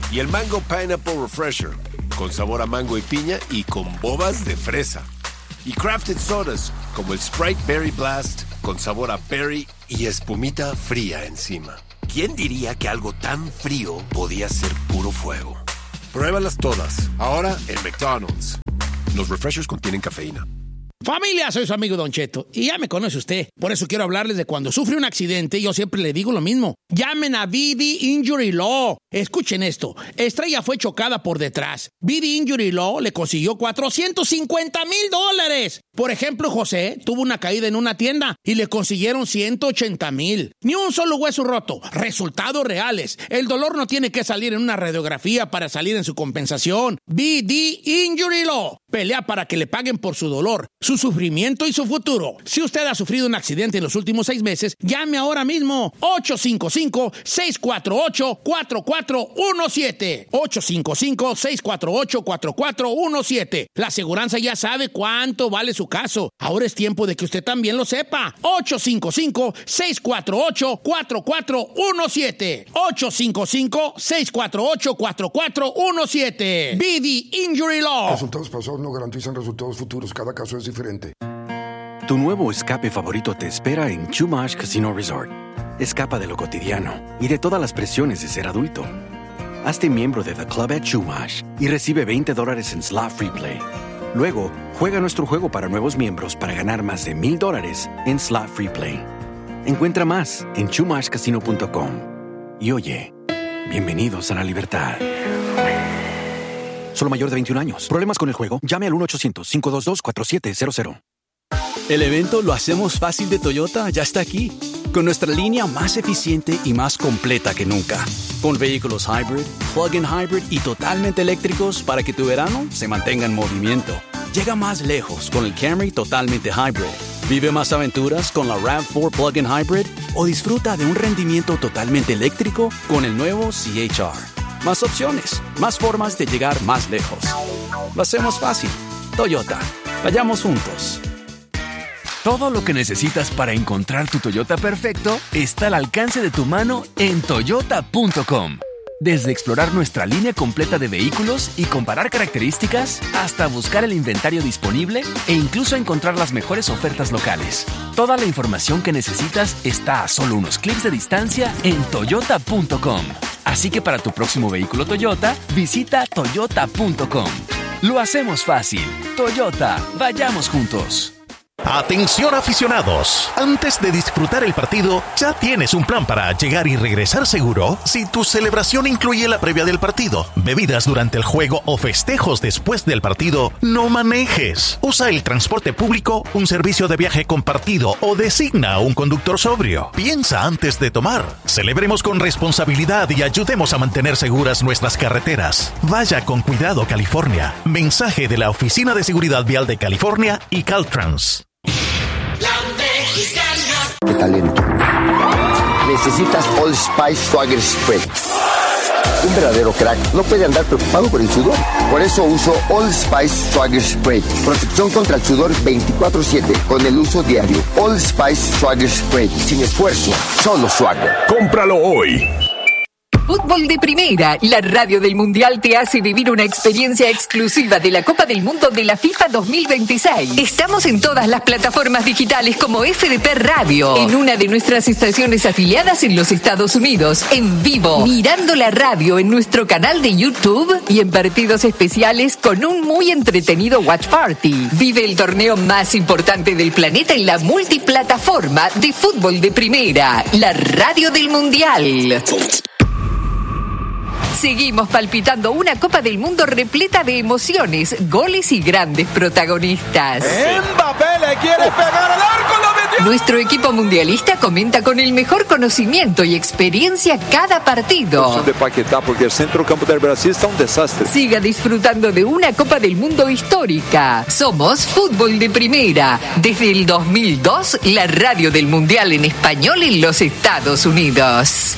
Speaker 23: Y el Mango Pineapple Refresher, con sabor a mango y piña y con bobas de fresa. Y crafted sodas, como el Sprite Berry Blast, con sabor a berry y espumita fría encima. ¿Quién diría que algo tan frío podía ser puro fuego? Pruébalas todas, ahora en McDonald's. Los refreshers contienen cafeína.
Speaker 2: Familia, soy su amigo Don Cheto y ya me conoce usted. Por eso quiero hablarles de cuando sufre un accidente. Yo siempre le digo lo mismo. Llamen a V D Injury Law. Escuchen esto. Estrella fue chocada por detrás. V D Injury Law le consiguió cuatrocientos cincuenta mil dólares. Por ejemplo, José tuvo una caída en una tienda y le consiguieron ciento ochenta mil. Ni un solo hueso roto. Resultados reales. El dolor no tiene que salir en una radiografía para salir en su compensación. V D Injury Law. Pelea para que le paguen por su dolor, su sufrimiento y su futuro. Si usted ha sufrido un accidente en los últimos seis meses, llame ahora mismo. ocho cinco cinco, seis cuatro ocho, cuatro cuatro uno siete. ocho cinco cinco, seis cuatro ocho, cuatro cuatro uno siete. La aseguranza ya sabe cuánto vale su caso. Ahora es tiempo de que usted también lo sepa. ocho cinco cinco, seis cuatro ocho, cuatro cuatro uno siete. ocho cinco cinco, seis cuatro ocho, cuatro cuatro uno siete. V D Injury Law.
Speaker 6: Resultados pasados no garantizan resultados futuros. Cada caso es diferente.
Speaker 9: Tu nuevo escape favorito te espera en Chumash Casino Resort. Escapa de lo cotidiano y de todas las presiones de ser adulto. Hazte miembro de The Club at Chumash y recibe veinte dólares en Slot Free Play. Luego, juega nuestro juego para nuevos miembros para ganar más de mil dólares en Slot Free Play. Encuentra más en chumash casino punto com. Y oye, bienvenidos a la libertad. Solo mayor de veintiún años. ¿Problemas con el juego? Llame al uno ochocientos, cinco dos dos, cuatro siete cero cero.
Speaker 24: El evento Lo Hacemos Fácil de Toyota ya está aquí, con nuestra línea más eficiente y más completa que nunca. Con vehículos hybrid, plug-in hybrid y totalmente eléctricos para que tu verano se mantenga en movimiento. Llega más lejos con el Camry totalmente hybrid. Vive más aventuras con la RAV cuatro plug-in hybrid o disfruta de un rendimiento totalmente eléctrico con el nuevo C H R. Más opciones, más formas de llegar más lejos. Lo hacemos fácil. Toyota. Vayamos juntos.
Speaker 25: Todo lo que necesitas para encontrar tu Toyota perfecto está al alcance de tu mano en toyota punto com. Desde explorar nuestra línea completa de vehículos y comparar características, hasta buscar el inventario disponible e incluso encontrar las mejores ofertas locales. Toda la información que necesitas está a solo unos clics de distancia en toyota punto com. Así que para tu próximo vehículo Toyota, visita toyota punto com. Lo hacemos fácil. Toyota, vayamos juntos.
Speaker 26: Atención aficionados, antes de disfrutar el partido, ¿ya tienes un plan para llegar y regresar seguro? Si tu celebración incluye la previa del partido, bebidas durante el juego o festejos después del partido, no manejes. Usa el transporte público, un servicio de viaje compartido o designa a un conductor sobrio. Piensa antes de tomar. Celebremos con responsabilidad y ayudemos a mantener seguras nuestras carreteras. Vaya con cuidado, California. Mensaje de la Oficina de Seguridad Vial de California y Caltrans.
Speaker 14: ¡Qué talento! Necesitas Old Spice Swagger Spray. Un verdadero crack no puede andar preocupado por el sudor. Por eso uso Old Spice Swagger Spray. Protección contra el sudor veinticuatro siete con el uso diario. Old Spice Swagger Spray. Sin esfuerzo, solo Swagger.
Speaker 13: ¡Cómpralo hoy!
Speaker 4: Fútbol de Primera, la radio del Mundial te hace vivir una experiencia exclusiva de la Copa del Mundo de la FIFA dos mil veintiséis. Estamos en todas las plataformas digitales como F D P Radio, en una de nuestras estaciones afiliadas en los Estados Unidos, en vivo, mirando la radio en nuestro canal de YouTube y en partidos especiales con un muy entretenido Watch Party. Vive el torneo más importante del planeta en la multiplataforma de Fútbol de Primera, la radio del Mundial. Seguimos palpitando una Copa del Mundo repleta de emociones, goles y grandes protagonistas.
Speaker 21: Mbappé le quiere pegar al arco, lo metió.
Speaker 4: Nuestro equipo mundialista comenta con el mejor conocimiento y experiencia cada partido.
Speaker 22: De Paquetá, porque el centrocampo del Brasil está un desastre.
Speaker 4: Siga disfrutando de una Copa del Mundo histórica. Somos Fútbol de Primera. Desde el dos mil dos, la radio del Mundial en español en los Estados Unidos.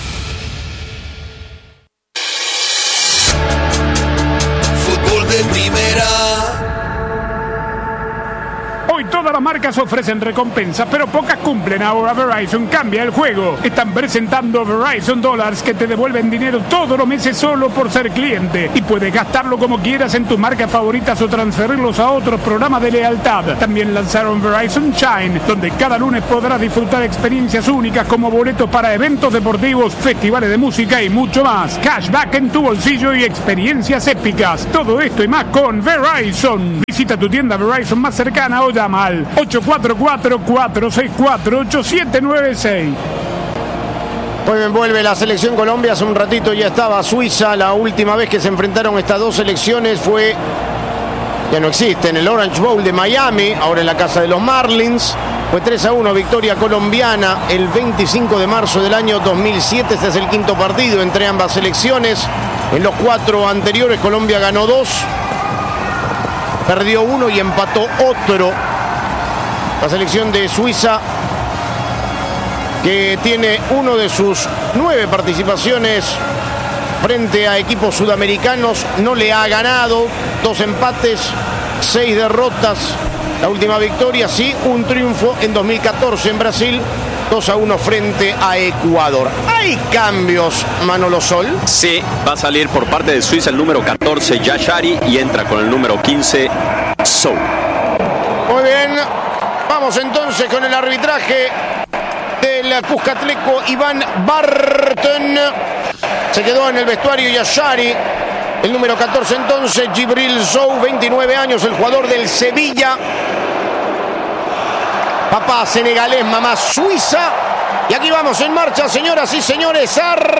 Speaker 8: De primera.
Speaker 7: Hoy toda las marcas ofrecen recompensas, pero pocas cumplen. Ahora Verizon cambia el juego. Están presentando Verizon Dollars que te devuelven dinero todos los meses solo por ser cliente. Y puedes gastarlo como quieras en tus marcas favoritas o transferirlos a otros programas de lealtad. También lanzaron Verizon Shine, donde cada lunes podrás disfrutar experiencias únicas como boletos para eventos deportivos, festivales de música y mucho más. Cashback en tu bolsillo y experiencias épicas. Todo esto y más con Verizon. Visita tu tienda Verizon más cercana o llama al ocho cuatro cuatro, cuatro seis cuatro, ocho siete nueve seis.
Speaker 3: Muy bien, vuelve la selección Colombia. Hace un ratito ya estaba Suiza. La última vez que se enfrentaron estas dos selecciones fue, ya no existe, en el Orange Bowl de Miami, ahora en la casa de los Marlins. Fue tres a uno, victoria colombiana el veinticinco de marzo del año dos mil siete. Este es el quinto partido entre ambas selecciones. En los cuatro anteriores Colombia ganó dos, perdió uno y empató otro. La selección de Suiza, que tiene uno de sus nueve participaciones frente a equipos sudamericanos, no le ha ganado. Dos empates, seis derrotas. La última victoria, sí, un triunfo en dos mil catorce en Brasil, dos a uno frente a Ecuador. ¿Hay cambios, Manolo Sol?
Speaker 5: Sí, va a salir por parte de Suiza el número catorce, Yashari, y entra con el número quince, Sou.
Speaker 3: Muy bien, vamos entonces con el arbitraje del Cuscatleco Iván Barton. Se quedó en el vestuario Yashari. El número catorce entonces, Djibril Sow, veintinueve años, el jugador del Sevilla. Papá senegalés, mamá suiza. Y aquí vamos en marcha, señoras y señores.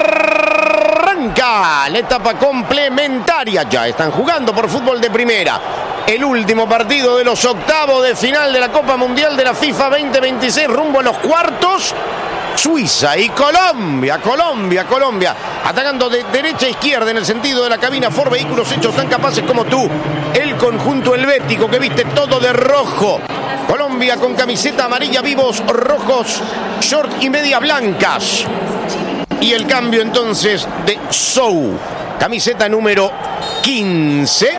Speaker 3: Arranca la etapa complementaria. Ya están jugando por fútbol de primera. El último partido de los octavos de final de la Copa Mundial de la FIFA veinte veintiséis, rumbo a los cuartos. Suiza y Colombia, Colombia, Colombia, atacando de derecha a izquierda en el sentido de la cabina. Ford Vehículos, hechos tan capaces como tú. El conjunto helvético que viste todo de rojo. Colombia con camiseta amarilla, vivos rojos, short y medias blancas. Y el cambio entonces de Sou, camiseta número quince.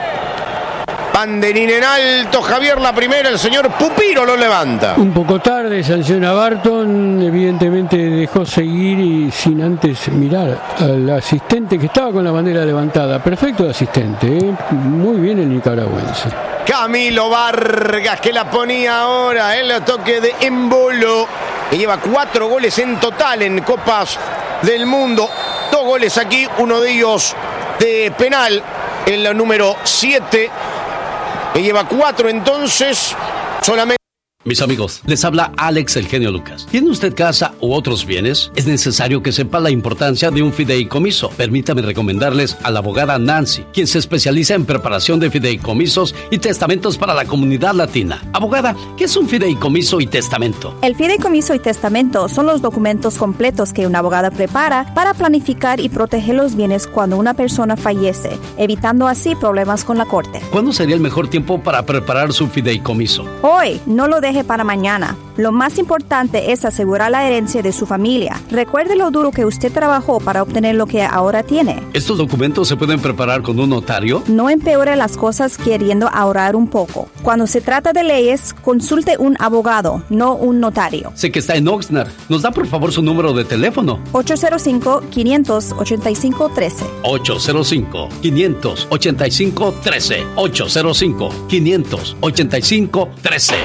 Speaker 3: Banderín en alto, Javier, la primera, el señor Pupiro lo levanta.
Speaker 1: Un poco tarde, sanciona Barton, evidentemente dejó seguir y sin antes mirar al asistente que estaba con la bandera levantada. Perfecto asistente, ¿eh? Muy bien el nicaragüense.
Speaker 3: Camilo Vargas, que la ponía ahora, el toque de Embolo, que lleva cuatro goles en total en Copas del Mundo. Dos goles aquí, uno de ellos de penal, el número siete. Que lleva cuatro entonces, solamente.
Speaker 10: Mis amigos, les habla Alex El Genio Lucas. ¿Tiene usted casa u otros bienes? Es necesario que sepa la importancia de un fideicomiso. Permítame recomendarles a la abogada Nancy, quien se especializa en preparación de fideicomisos y testamentos para la comunidad latina. Abogada, ¿qué es un fideicomiso y testamento?
Speaker 11: El fideicomiso y testamento son los documentos completos que una abogada prepara para planificar y proteger los bienes cuando una persona fallece, evitando así problemas con la corte.
Speaker 10: ¿Cuándo sería el mejor tiempo para preparar su fideicomiso?
Speaker 11: Hoy, no lo deje para mañana. Lo más importante es asegurar la herencia de su familia. Recuerde lo duro que usted trabajó para obtener lo que ahora tiene.
Speaker 10: ¿Estos documentos se pueden preparar con un notario?
Speaker 11: No empeore las cosas queriendo ahorrar un poco. Cuando se trata de leyes, consulte un abogado, no un notario.
Speaker 10: Sé que está en Oxnard. ¿Nos da por favor su número de teléfono?
Speaker 11: ocho cero cinco, quinientos ochenta y cinco, trece.
Speaker 10: ocho cero cinco, quinientos ochenta y cinco, trece. ocho cero cinco, quinientos ochenta y cinco, trece.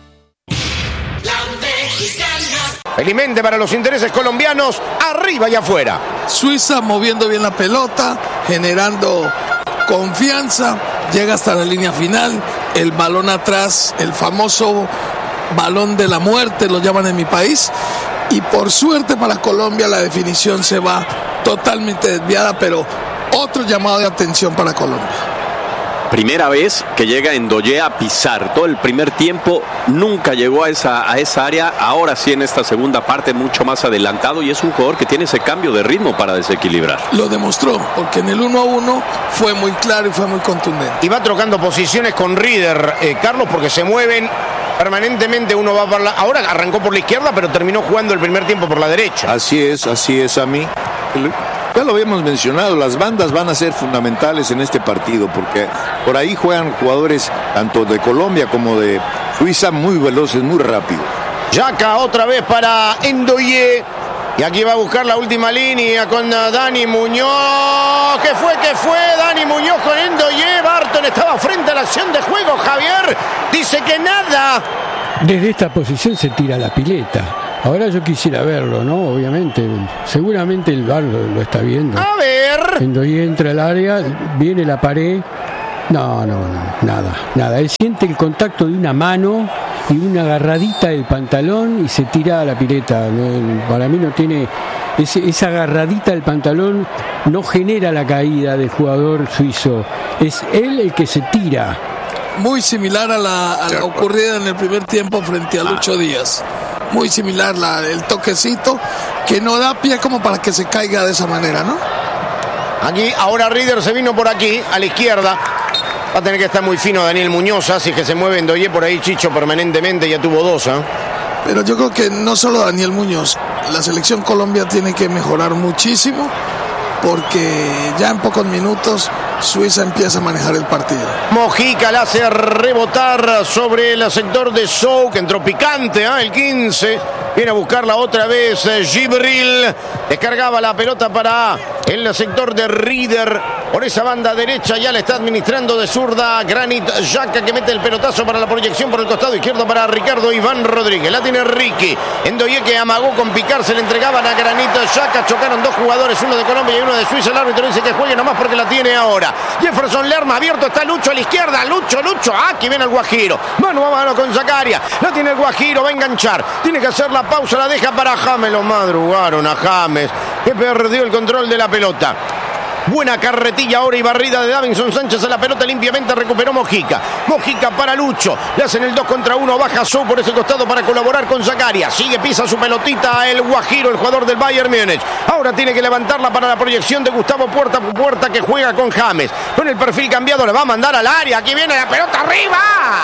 Speaker 3: Felizmente para los intereses colombianos, arriba y afuera.
Speaker 12: Suiza moviendo bien la pelota, generando confianza, llega hasta la línea final, el balón atrás, el famoso balón de la muerte, lo llaman en mi país, y por suerte para Colombia la definición se va totalmente desviada, pero otro llamado de atención para Colombia.
Speaker 5: Primera vez que llega Ndoye a pisar. Todo el primer tiempo nunca llegó a esa, a esa área. Ahora sí, en esta segunda parte, mucho más adelantado. Y es un jugador que tiene ese cambio de ritmo para desequilibrar.
Speaker 12: Lo demostró, porque en el uno a uno fue muy claro y fue muy contundente.
Speaker 3: Y va trocando posiciones con Rieder, eh, Carlos, porque se mueven permanentemente. Uno va por la... Ahora arrancó por la izquierda, pero terminó jugando el primer tiempo por la derecha.
Speaker 15: Así es, así es, a mí. Ya lo habíamos mencionado, las bandas van a ser fundamentales en este partido porque por ahí juegan jugadores tanto de Colombia como de Suiza muy veloz, es muy rápido.
Speaker 3: Yaka otra vez para Ndoye. Y aquí va a buscar la última línea con Dani Muñoz. ¿Qué fue? ¿Qué fue? Dani Muñoz con Ndoye. Barton estaba frente a la acción de juego. Javier dice que nada.
Speaker 1: Desde esta posición se tira la pileta. Ahora yo quisiera verlo, ¿no? Obviamente. Seguramente el V A R lo, lo está viendo.
Speaker 3: A ver.
Speaker 1: Ndoye entra al área, viene la pared. No, no, no, nada, nada. Él siente el contacto de una mano y una agarradita del pantalón y se tira a la pileta. No, para mí no tiene... Ese, esa agarradita del pantalón no genera la caída del jugador suizo. Es él el que se tira.
Speaker 12: Muy similar a la, a la ocurrida en el primer tiempo frente a Lucho Díaz. Muy similar la, el toquecito que no da pie como para que se caiga de esa manera, ¿no?
Speaker 3: Aquí, ahora Rieder se vino por aquí, a la izquierda. Va a tener que estar muy fino Daniel Muñoz, así que se mueve Ndoye por ahí, Chicho, permanentemente, ya tuvo dos, ¿eh?
Speaker 12: Pero yo creo que no solo Daniel Muñoz, la selección Colombia tiene que mejorar muchísimo, porque ya en pocos minutos Suiza empieza a manejar el partido.
Speaker 3: Mojica la hace rebotar sobre el sector de Sou, que entró picante, ¿eh? El quince. Viene a buscarla otra vez eh, Gibril. Descargaba la pelota para el sector de Rieder. Por esa banda derecha ya le está administrando de zurda Granit Xhaka, que mete el pelotazo para la proyección por el costado izquierdo para Ricardo Iván Rodríguez. La tiene Ricky. Ndoye, que amagó con picar, se le entregaban a Granit Xhaka. Chocaron dos jugadores, uno de Colombia y uno de Suiza. El árbitro dice que juegue nomás porque la tiene ahora. Jefferson Lerma abierto, está Lucho a la izquierda. Lucho, Lucho. Ah, aquí viene el Guajiro. Mano a mano con Zakaria. La tiene el Guajiro, va a enganchar. Tiene que hacer la pausa, la deja para James. Lo madrugaron a James, que perdió el control de la pelota. Buena carretilla ahora y barrida de Davinson Sánchez a la pelota, limpiamente recuperó Mojica. Mojica para Lucho. Le hacen el dos contra uno. Baja Sou por ese costado para colaborar con Zakaria. Sigue, pisa su pelotita el Guajiro, el jugador del Bayern Múnich. Ahora tiene que levantarla para la proyección de Gustavo Puerta. Puerta, que juega con James. Con el perfil cambiado le va a mandar al área. Aquí viene la pelota arriba.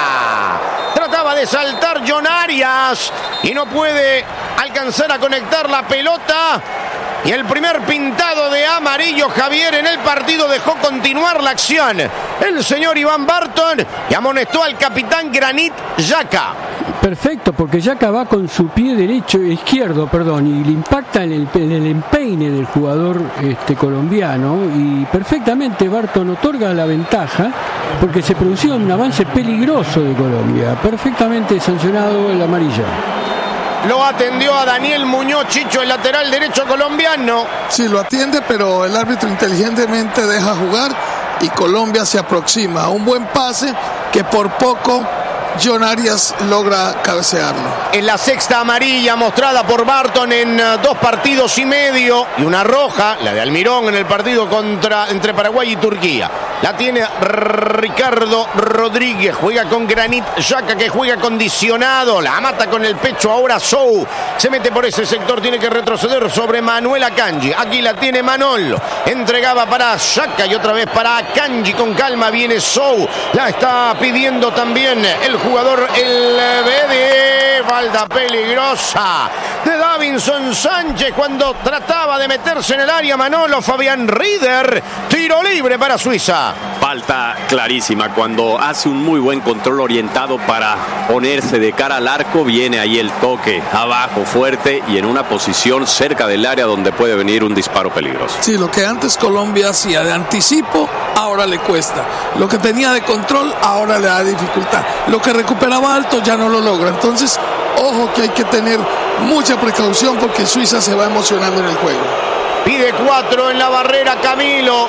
Speaker 3: Trataba de saltar John Arias y no puede alcanzar a conectar la pelota. Y el primer pintado de amarillo, Javier, en el partido dejó continuar la acción el señor Iván Barton y amonestó al capitán Granit Xhaka.
Speaker 1: Perfecto, porque Xhaka va con su pie derecho, izquierdo, perdón, y le impacta en el, en el empeine del jugador este, colombiano, y perfectamente Barton otorga la ventaja porque se producía un avance peligroso de Colombia. Perfectamente sancionado el amarillo.
Speaker 3: Lo atendió a Daniel Muñoz, Chicho, el lateral derecho colombiano.
Speaker 12: Sí, lo atiende, pero el árbitro inteligentemente deja jugar y Colombia se aproxima a un buen pase que por poco John Arias logra cabecearlo.
Speaker 3: En la sexta amarilla mostrada por Barton en uh, dos partidos y medio, y una roja, la de Almirón, en el partido contra entre Paraguay y Turquía. La tiene Ricardo Rodríguez, juega con Granit Xhaka, que juega condicionado, la mata con el pecho ahora Sou, se mete por ese sector, tiene que retroceder sobre Manuel Akanji. Aquí la tiene Manolo, entregaba para Xhaka y otra vez para Akanji. Con calma viene Sou, la está pidiendo también el jugador el B D. Falta peligrosa de Davinson Sánchez cuando trataba de meterse en el área Manolo. Fabián Rieder, tiro libre para Suiza.
Speaker 5: Falta clarísima cuando hace un muy buen control orientado para ponerse de cara al arco. Viene ahí el toque abajo fuerte y en una posición cerca del área donde puede venir un disparo peligroso.
Speaker 12: Sí, lo que antes Colombia hacía de anticipo, ahora le cuesta. Lo que tenía de control, ahora le da dificultad. Lo que recuperaba alto ya no lo logra. Entonces, ojo que hay que tener mucha precaución porque Suiza se va emocionando en el juego.
Speaker 3: Pide cuatro en la barrera Camilo.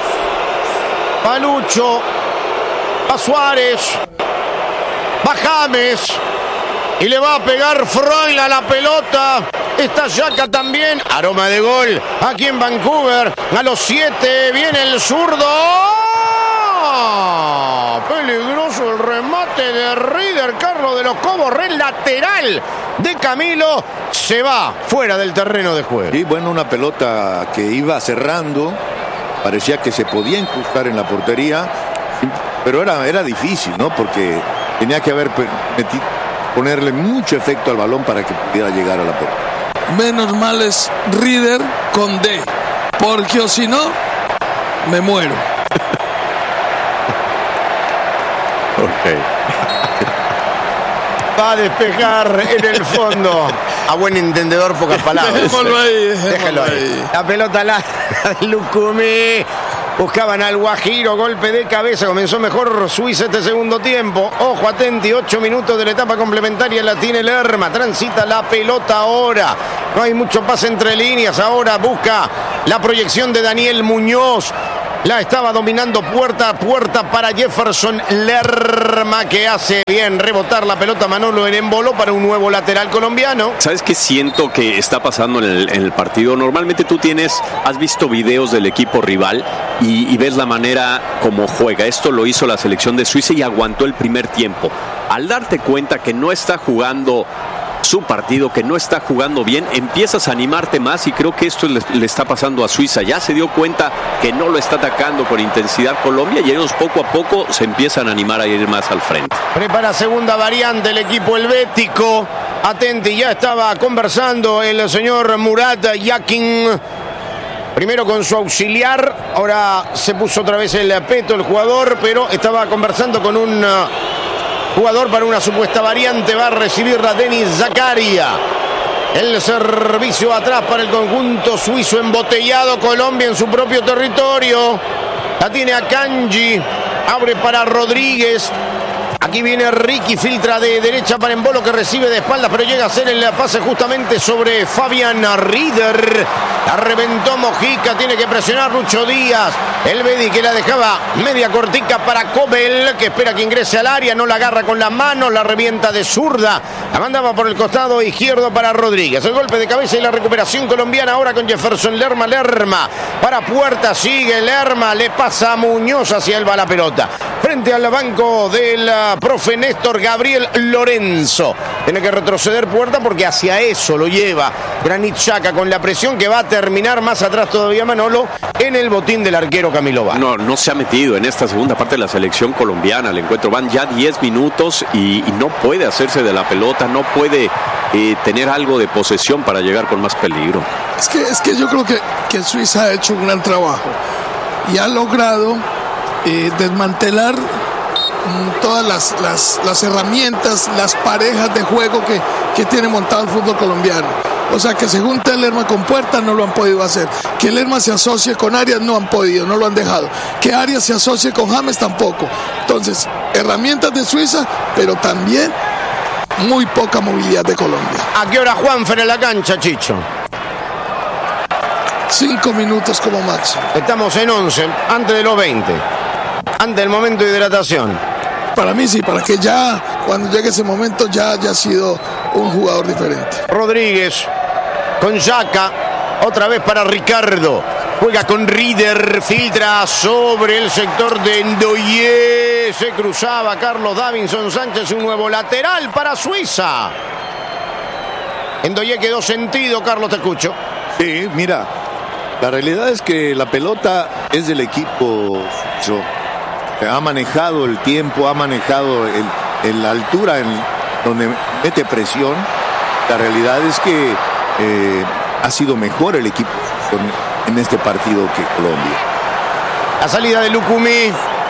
Speaker 3: Va Lucho, va Suárez, va James y le va a pegar Freund a la pelota. Está Xhaka también. Aroma de gol aquí en Vancouver. A los siete viene el zurdo. ¡Oh! Peligroso el remate de Rieder. Carlos de los Cobos, red lateral de Camilo. Se va fuera del terreno de juego.
Speaker 15: Y bueno, una pelota que iba cerrando. Parecía que se podía incrustar en la portería, pero era, era difícil, ¿no? Porque tenía que haber metido, ponerle mucho efecto al balón para que pudiera llegar a la portería.
Speaker 12: Menos mal es Rieder con D, porque o si no, me muero.
Speaker 5: Ok.
Speaker 3: Va a despejar en el fondo. A buen entendedor, pocas palabras.
Speaker 12: Déjalo ahí.
Speaker 3: Déjalo ahí. La pelota larga de Lucumí. Buscaban al Guajiro, golpe de cabeza. Comenzó mejor Suiza este segundo tiempo. Ojo, atenti, ocho minutos de la etapa complementaria la tiene Lerma. Transita la pelota ahora. No hay mucho pase entre líneas. Ahora busca la proyección de Daniel Muñoz. La estaba dominando puerta a puerta para Jefferson Lerma, que hace bien rebotar la pelota Manolo en embolo para un nuevo lateral colombiano.
Speaker 5: ¿Sabes qué siento que está pasando en el, en el partido? Normalmente tú tienes, has visto videos del equipo rival y, y ves la manera como juega. Esto lo hizo la selección de Suiza y aguantó el primer tiempo. Al darte cuenta que no está jugando su partido, que no está jugando bien, empiezas a animarte más y creo que esto le, le está pasando a Suiza. Ya se dio cuenta que no lo está atacando con intensidad Colombia y ellos poco a poco se empiezan a animar a ir más al frente.
Speaker 3: Prepara segunda variante el equipo helvético. Atenti, ya estaba conversando el señor Murat Yakin. Primero con su auxiliar, ahora se puso otra vez el peto el jugador, pero estaba conversando con un jugador para una supuesta variante. Va a recibirla Denis Zakaria. El servicio atrás para el conjunto suizo embotellado. Colombia en su propio territorio. La tiene Akanji. Abre para Rodríguez. Aquí viene Ricky, filtra de derecha para Embolo, que recibe de espaldas, pero llega a hacer el pase justamente sobre Fabián Rieder. La reventó Mojica, tiene que presionar Lucho Díaz. El Bedi que la dejaba media cortica para Cobel, que espera que ingrese al área, no la agarra con la mano, la revienta de zurda. La mandaba por el costado izquierdo para Rodríguez. El golpe de cabeza y la recuperación colombiana ahora con Jefferson Lerma. Lerma para Puerta, sigue Lerma, le pasa a Muñoz, hacia él va la pelota. Frente al banco del profe Néstor Gabriel Lorenzo. Tiene que retroceder Puerta porque hacia eso lo lleva Granit Xhaka, con la presión que va a terminar más atrás todavía Manolo en el botín del arquero Camilo Vaz.
Speaker 5: No, no se ha metido en esta segunda parte de la selección colombiana. El encuentro van ya diez minutos y, y no puede hacerse de la pelota, no puede eh, tener algo de posesión para llegar con más peligro.
Speaker 12: Es que, es que yo creo que, que Suiza ha hecho un gran trabajo y ha logrado eh, desmantelar todas las, las, las herramientas, las parejas de juego que, que tiene montado el fútbol colombiano. O sea, que se junte Lerma con Puerta no lo han podido hacer. Que Lerma se asocie con Arias no han podido, no lo han dejado. Que Arias se asocie con James tampoco. Entonces, herramientas de Suiza, pero también muy poca movilidad de Colombia.
Speaker 3: ¿A qué hora Juanfer en la cancha, Chicho?
Speaker 12: Cinco minutos como máximo.
Speaker 3: Estamos en once, antes de los veinte. Antes del momento de hidratación.
Speaker 12: Para mí sí, para que ya cuando llegue ese momento ya haya sido un jugador diferente.
Speaker 3: Rodríguez con Xhaka, otra vez para Ricardo. Juega con Rieder, filtra sobre el sector de Ndoye. Se cruzaba Carlos Davinson Sánchez, un nuevo lateral para Suiza. Ndoye quedó sentido, Carlos, te escucho.
Speaker 15: Sí, mira, la realidad es que la pelota es del equipo suizo. Ha manejado el tiempo, ha manejado el, el, la altura en donde mete presión. La realidad es que eh, ha sido mejor el equipo en este partido que Colombia.
Speaker 3: La salida de Lucumí.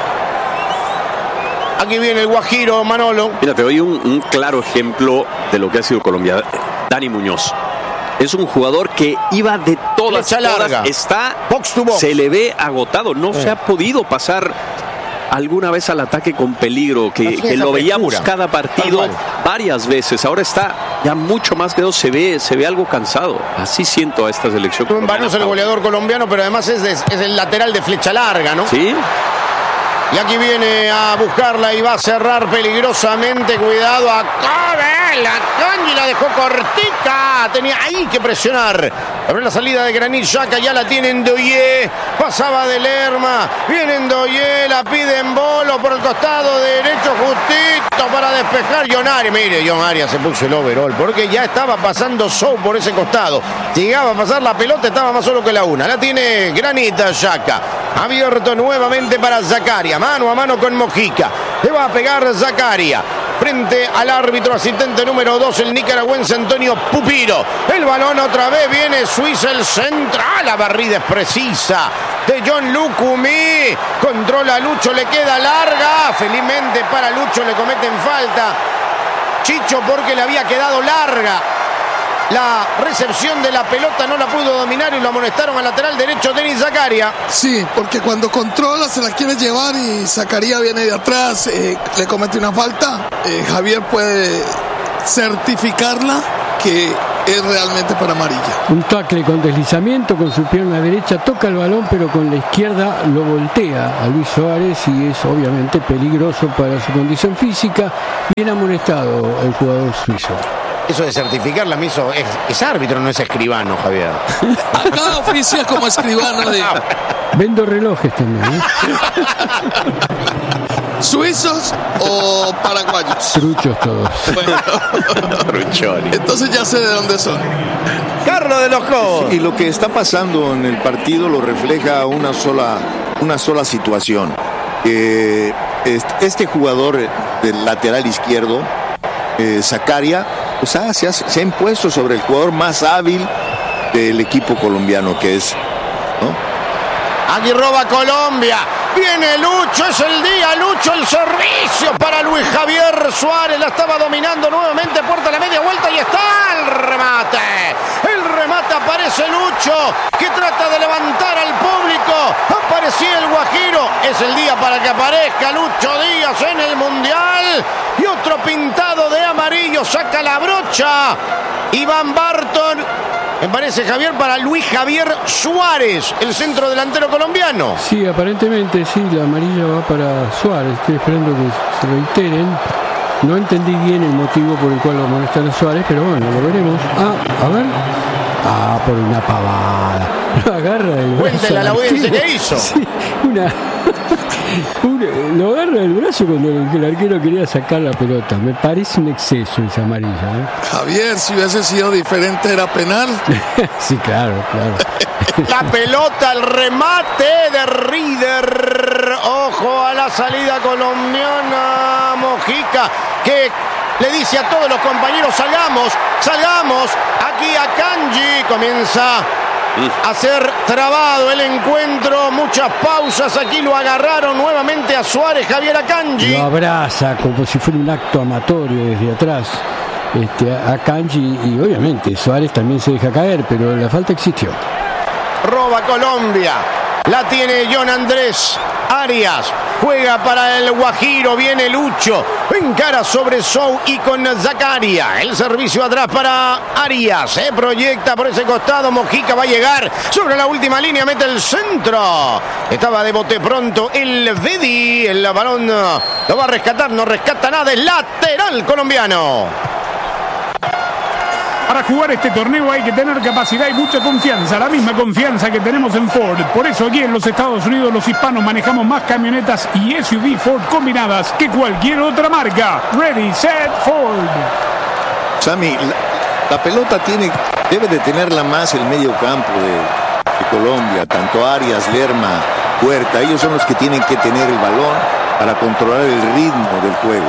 Speaker 3: Aquí viene el Guajiro, Manolo.
Speaker 5: Mira, te doy un, un claro ejemplo de lo que ha sido Colombia. Dani Muñoz. Es un jugador que iba de todas formas. Está,
Speaker 3: box to box.
Speaker 5: Se le ve agotado. No eh. se ha podido pasar alguna vez al ataque con peligro, que, que lo veíamos cada partido varias veces. Ahora está ya mucho más quedado, se ve, se ve algo cansado. Así siento a esta selección.
Speaker 3: Vano es el goleador colombiano, pero además es, de, es el lateral de flecha larga, ¿no?
Speaker 5: Sí.
Speaker 3: Y aquí viene a buscarla y va a cerrar peligrosamente. Cuidado a Cobel. La Kanji la dejó cortica. Tenía ahí que presionar. Abre la salida de Granit Xhaka. Ya la tiene Ndoye. Pasaba de Lerma. Viene Ndoye. La pide Embolo por el costado derecho. Justito para despejar John Arias. Mire, John Arias se puso el overall. Porque ya estaba pasando Sou por ese costado. Llegaba a pasar la pelota. Estaba más solo que la una. La tiene Granit Xhaka. Abierto nuevamente para Zakaria. Mano a mano con Mojica. Le va a pegar Zakaria. Frente al árbitro asistente número dos, el nicaragüense Antonio Pupiro. El balón otra vez viene Suiza, el central. La barrida es precisa de John Lucumí. Controla a Lucho, le queda larga. Felizmente para Lucho le cometen falta. Chicho, porque le había quedado larga. La recepción de la pelota no la pudo dominar y lo amonestaron al lateral derecho Denis Zakaria.
Speaker 12: Sí, porque cuando controla se la quiere llevar y Zakaria viene de atrás, eh, le comete una falta. Eh, Javier puede certificarla que es realmente para amarilla.
Speaker 1: Un tackle con deslizamiento, con su pierna derecha toca el balón, pero con la izquierda lo voltea a Luis Suárez y es obviamente peligroso para su condición física. Bien amonestado el jugador suizo.
Speaker 3: Eso de certificarla me hizo... Es, es árbitro, no es escribano, Javier.
Speaker 12: Acá oficia como escribano de...
Speaker 1: Vendo relojes también, ¿eh?
Speaker 12: ¿Suizos o paraguayos?
Speaker 1: Truchos todos.
Speaker 12: Bueno.
Speaker 15: Truchones.
Speaker 12: Entonces ya sé de dónde son.
Speaker 3: Carlos de los Cobos.
Speaker 15: Y lo que está pasando en el partido lo refleja una sola, una sola situación. Eh, este jugador del lateral izquierdo, eh, Zakaria, o sea, se ha, se ha impuesto sobre el jugador más hábil del equipo colombiano, que es, ¿no?
Speaker 3: Aquí roba Colombia. Viene Lucho, es el día, Lucho, el servicio para Luis Javier Suárez. La estaba dominando nuevamente, puerta a la media vuelta y está el remate. El remate, aparece Lucho, que trata de levantar al público. Aparecía el Guajiro. Es el día para que aparezca Lucho Díaz en el Mundial. Y otro pintado de amarillo, saca la brocha. Iván Barton. Me parece, Javier, para Luis Javier Suárez, el centro delantero colombiano.
Speaker 1: Sí, aparentemente sí, la amarilla va para Suárez. Estoy esperando que se reiteren. No entendí bien el motivo por el cual lo amonestan a Suárez, pero bueno, lo veremos. Ah, a ver. Ah, por una pavada. Lo agarra el brazo.
Speaker 3: Cuéntela la audiencia que hizo.
Speaker 1: Sí, una... una... Lo agarra el brazo cuando el arquero quería sacar la pelota. Me parece un exceso esa amarilla, ¿eh?
Speaker 12: Javier, si hubiese sido diferente, ¿era penal?
Speaker 1: Sí, claro, claro.
Speaker 3: La pelota, el remate de Rieder. Ojo a la salida colombiana. Mojica, que le dice a todos los compañeros: salgamos, salgamos. Aquí a Kanji comienza a ser trabado el encuentro. Muchas pausas. Aquí lo agarraron nuevamente a Suárez, Javier Akanji.
Speaker 1: Lo abraza como si fuera un acto amatorio desde atrás. Este, a Kanji, y obviamente Suárez también se deja caer, pero la falta existió.
Speaker 3: Roba Colombia. La tiene John Andrés Arias. Juega para el Guajiro. Viene Lucho. Encara sobre Sou y con Zakaria. El servicio atrás para Arias. Se proyecta por ese costado. Mojica va a llegar sobre la última línea. Mete el centro. Estaba de bote pronto el Vedi. El balón lo va a rescatar. No rescata nada. Es lateral colombiano.
Speaker 7: Para jugar este torneo hay que tener capacidad y mucha confianza, la misma confianza que tenemos en Ford. Por eso aquí en los Estados Unidos los hispanos manejamos más camionetas y S U V Ford combinadas que cualquier otra marca. Ready, set, Ford.
Speaker 15: Sammy, la, la pelota tiene, debe de tenerla más el medio campo de, de Colombia, tanto Arias, Lerma, Huerta. Ellos son los que tienen que tener el balón para controlar el ritmo del juego.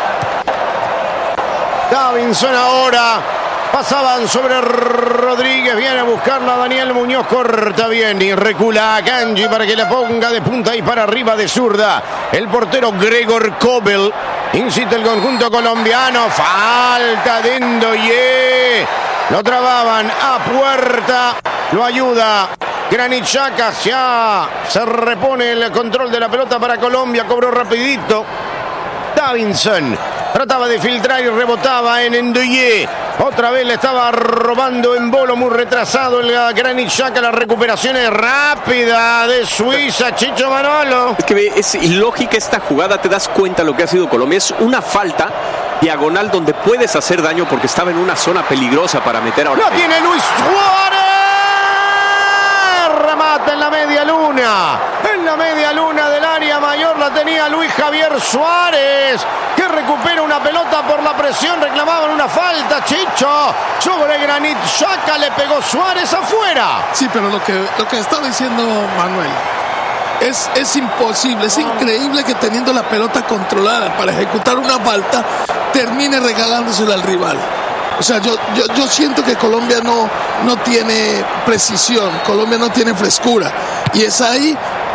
Speaker 3: Davinson ahora. Pasaban sobre Rodríguez, viene a buscarla Daniel Muñoz, corta bien y recula a Kanji para que la ponga de punta y para arriba de zurda. El portero Gregor Kobel, insiste el conjunto colombiano, falta de Ndoye. Lo trababan a puerta, lo ayuda Granit Xhaka, ya se repone el control de la pelota para Colombia, cobró rapidito. Davinson trataba de filtrar y rebotaba en Ndoye. Otra vez le estaba robando en bolo, muy retrasado el Granit Xhaka. La recuperación es rápida de Suiza, Chicho Manolo.
Speaker 5: Es que es ilógica esta jugada, te das cuenta lo que ha sido Colombia. Es una falta diagonal donde puedes hacer daño porque estaba en una zona peligrosa para meter ahora.
Speaker 3: ¡Lo tiene Luis Suárez! Remata en la media luna. En la media luna del área mayor la tenía Luis Javier Suárez, que recupera una pelota por la presión. Reclamaban una falta, Chicho, sobre Granit Xhaka. Le pegó Suárez afuera.
Speaker 12: Sí, pero lo que, lo que está diciendo Manuel es, es imposible, es increíble que teniendo la pelota controlada para ejecutar una falta termine regalándosela al rival. O sea, yo, yo, yo siento que Colombia no, no tiene precisión, Colombia no tiene frescura. Y es ahí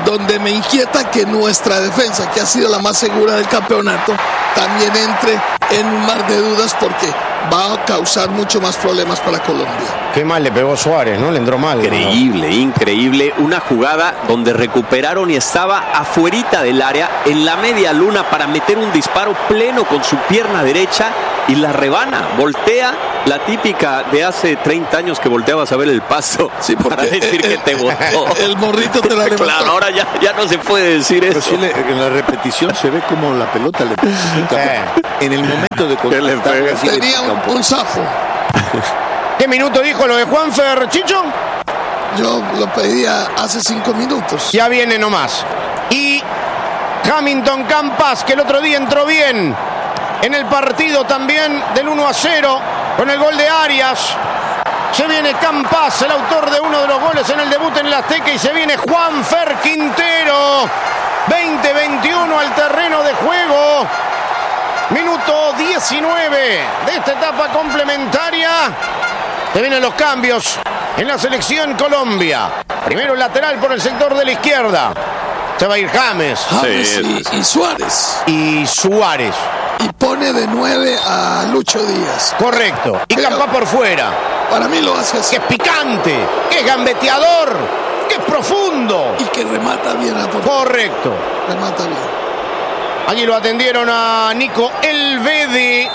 Speaker 12: donde me inquieta que nuestra defensa, que ha sido la más segura del campeonato, también entre en un mar de dudas porque va a causar mucho más problemas para Colombia.
Speaker 3: Qué mal le pegó Suárez, ¿no? Le entró mal.
Speaker 5: Increíble, ¿no? Increíble. Una jugada donde recuperaron y estaba afuerita del área, en la media luna, para meter un disparo pleno con su pierna derecha y la rebana. Voltea, la típica de hace treinta años que volteabas a ver el paso, sí, para decir que te botó.
Speaker 12: El morrito te la levantó.
Speaker 5: Claro, ahora ya, ya no se puede decir
Speaker 15: Pero
Speaker 5: eso.
Speaker 15: sí le, en la repetición se ve como la pelota le
Speaker 3: Eh.
Speaker 15: en el momento de contactar, así
Speaker 12: Tenía
Speaker 15: le-
Speaker 12: un, un zafo.
Speaker 3: ¿Qué minuto dijo lo de Juanfer, Chicho?
Speaker 12: Yo lo pedía hace cinco minutos.
Speaker 3: Ya viene nomás. Y Hamilton Campas, que el otro día entró bien en el partido también del uno a cero con el gol de Arias. Se viene Campas, el autor de uno de los goles en el debut en el Azteca, y se viene Juanfer Quintero. veinte veintiuno al terreno de juego. Minuto diecinueve de esta etapa complementaria. Se vienen los cambios en la selección Colombia. Primero el lateral por el sector de la izquierda. Se va a ir James.
Speaker 12: James
Speaker 5: Sí,
Speaker 12: y, y Suárez.
Speaker 3: Y Suárez.
Speaker 12: Y pone de nueve a Lucho Díaz.
Speaker 3: Correcto. Y
Speaker 12: Pero-
Speaker 3: Campas por fuera.
Speaker 12: Para mí lo hace así.
Speaker 3: Que es picante. Que es gambeteador. Que es profundo.
Speaker 12: Y que remata bien a portería.
Speaker 3: Correcto.
Speaker 12: Remata bien.
Speaker 3: Allí lo atendieron a Nico Elvedi.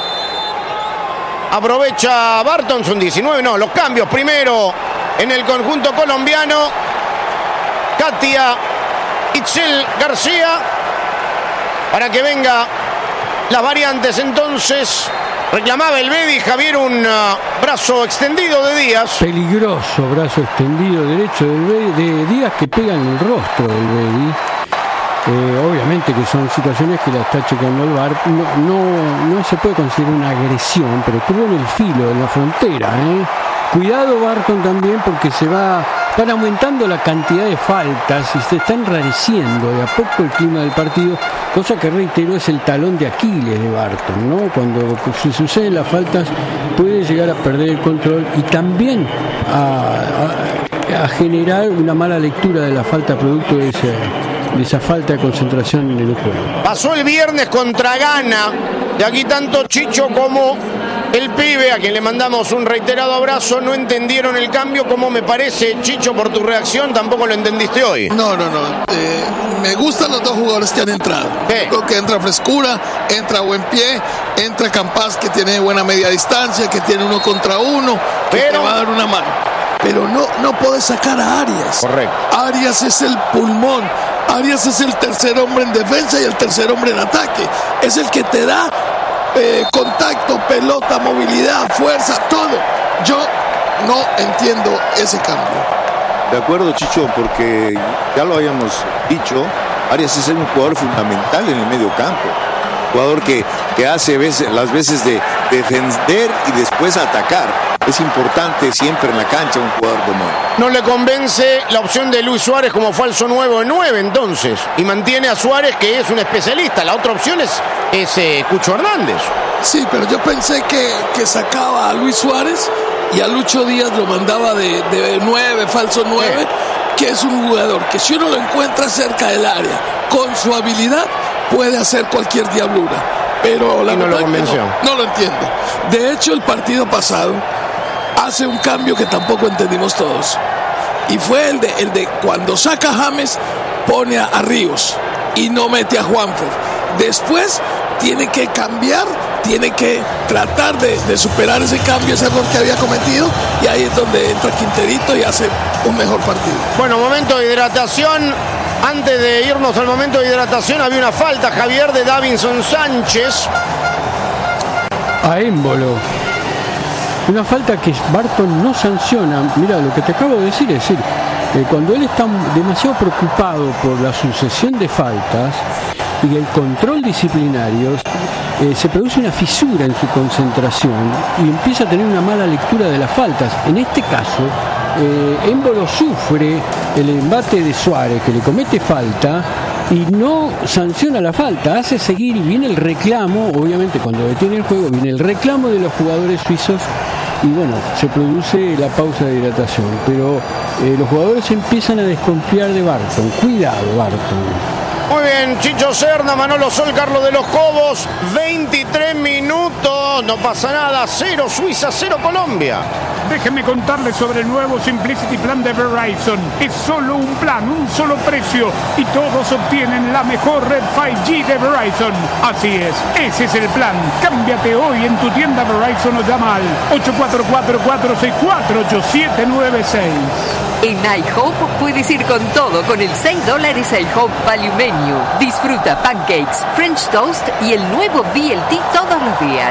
Speaker 3: Aprovecha Barton, son diecinueve. No, los cambios primero en el conjunto colombiano. Katia Itzel García. Para que venga las variantes entonces. Reclamaba Elvedi, Javier, un uh, brazo extendido de Díaz.
Speaker 1: Peligroso brazo extendido derecho del Be- de Díaz que pega en el rostro del Bedi. Eh, obviamente que son situaciones que la está checando el V A R. No, no, no se puede considerar una agresión, pero estuvo en el filo, en la frontera. ¿eh? Cuidado Barton también, porque se va van aumentando la cantidad de faltas y se está enrareciendo de a poco el clima del partido, cosa que reitero es el talón de Aquiles de Barton, ¿no? Cuando se suceden las faltas puede llegar a perder el control y también a, a, a generar una mala lectura de la falta producto de ese de esa falta de concentración en el juego.
Speaker 3: Pasó el viernes contra Ghana, de aquí tanto Chicho como el pibe, a quien le mandamos un reiterado abrazo, no entendieron el cambio, como me parece, Chicho, por tu reacción, tampoco lo entendiste hoy.
Speaker 12: No, no, no. Eh, me gustan los dos jugadores que han entrado.
Speaker 3: ¿Qué?
Speaker 12: Creo que entra frescura, entra buen pie, entra Campas, que tiene buena media distancia, que tiene uno contra uno, que
Speaker 3: Pero-
Speaker 12: te va a dar una mano. Pero no, no puedes sacar a Arias.
Speaker 3: Correcto.
Speaker 12: Arias es el pulmón. Arias es el tercer hombre en defensa y el tercer hombre en ataque. Es el que te da eh, contacto, pelota, movilidad, fuerza, todo. Yo no entiendo ese cambio.
Speaker 15: De acuerdo, Chicho, porque ya lo habíamos dicho, Arias es un jugador fundamental en el medio campo. Jugador que, que hace veces, las veces de defender y después atacar. Es importante siempre en la cancha un jugador como él.
Speaker 3: No le convence la opción de Luis Suárez como falso nuevo en nueve, entonces. Y mantiene a Suárez, que es un especialista. La otra opción es, es eh, Cucho Hernández.
Speaker 12: Sí, pero yo pensé que, que sacaba a Luis Suárez y a Lucho Díaz lo mandaba de, de nueve, falso nueve, que es un jugador que si uno lo encuentra cerca del área, con su habilidad, puede hacer cualquier diablura. Pero la
Speaker 3: Y no
Speaker 12: verdad
Speaker 3: lo
Speaker 12: que
Speaker 3: convenció.
Speaker 12: no, no lo entiendo. De hecho, el partido pasado hace un cambio que tampoco entendimos todos. Y fue el de, el de cuando saca a James, pone a, a Ríos y no mete a Juanfer. Después tiene que cambiar, tiene que tratar de, de superar ese cambio, ese error que había cometido. Y ahí es donde entra Quinterito y hace un mejor partido.
Speaker 3: Bueno, momento de hidratación. Antes de irnos al momento de hidratación, había una falta, Javier, de Davinson Sánchez.
Speaker 1: A Émbolo. Una falta que Barton no sanciona. Mira, lo que te acabo de decir es decir, eh, cuando él está demasiado preocupado por la sucesión de faltas y el control disciplinario, eh, se produce una fisura en su concentración y empieza a tener una mala lectura de las faltas. En este caso, eh, Émbolo sufre el embate de Suárez, que le comete falta y no sanciona la falta, hace seguir y viene el reclamo, obviamente cuando detiene el juego, viene el reclamo de los jugadores suizos y bueno, se produce la pausa de hidratación, pero eh, los jugadores empiezan a desconfiar de Barton. Cuidado, Barton.
Speaker 3: Muy bien, Chicho Serna, Manolo Sol, Carlos de los Cobos, veintitrés minutos, no pasa nada, cero Suiza, cero Colombia.
Speaker 7: Déjenme contarles sobre el nuevo Simplicity Plan de Verizon. Es solo un plan, un solo precio y todos obtienen la mejor red cinco G de Verizon. Así es, ese es el plan. Cámbiate hoy en tu tienda Verizon o llama al ocho cuatro cuatro, cuatro seis cuatro, ocho siete nueve seis.
Speaker 4: En iHope puedes ir con todo con el seis dólares iHope Value Menu. Disfruta pancakes, French toast y el nuevo B L T todos los días.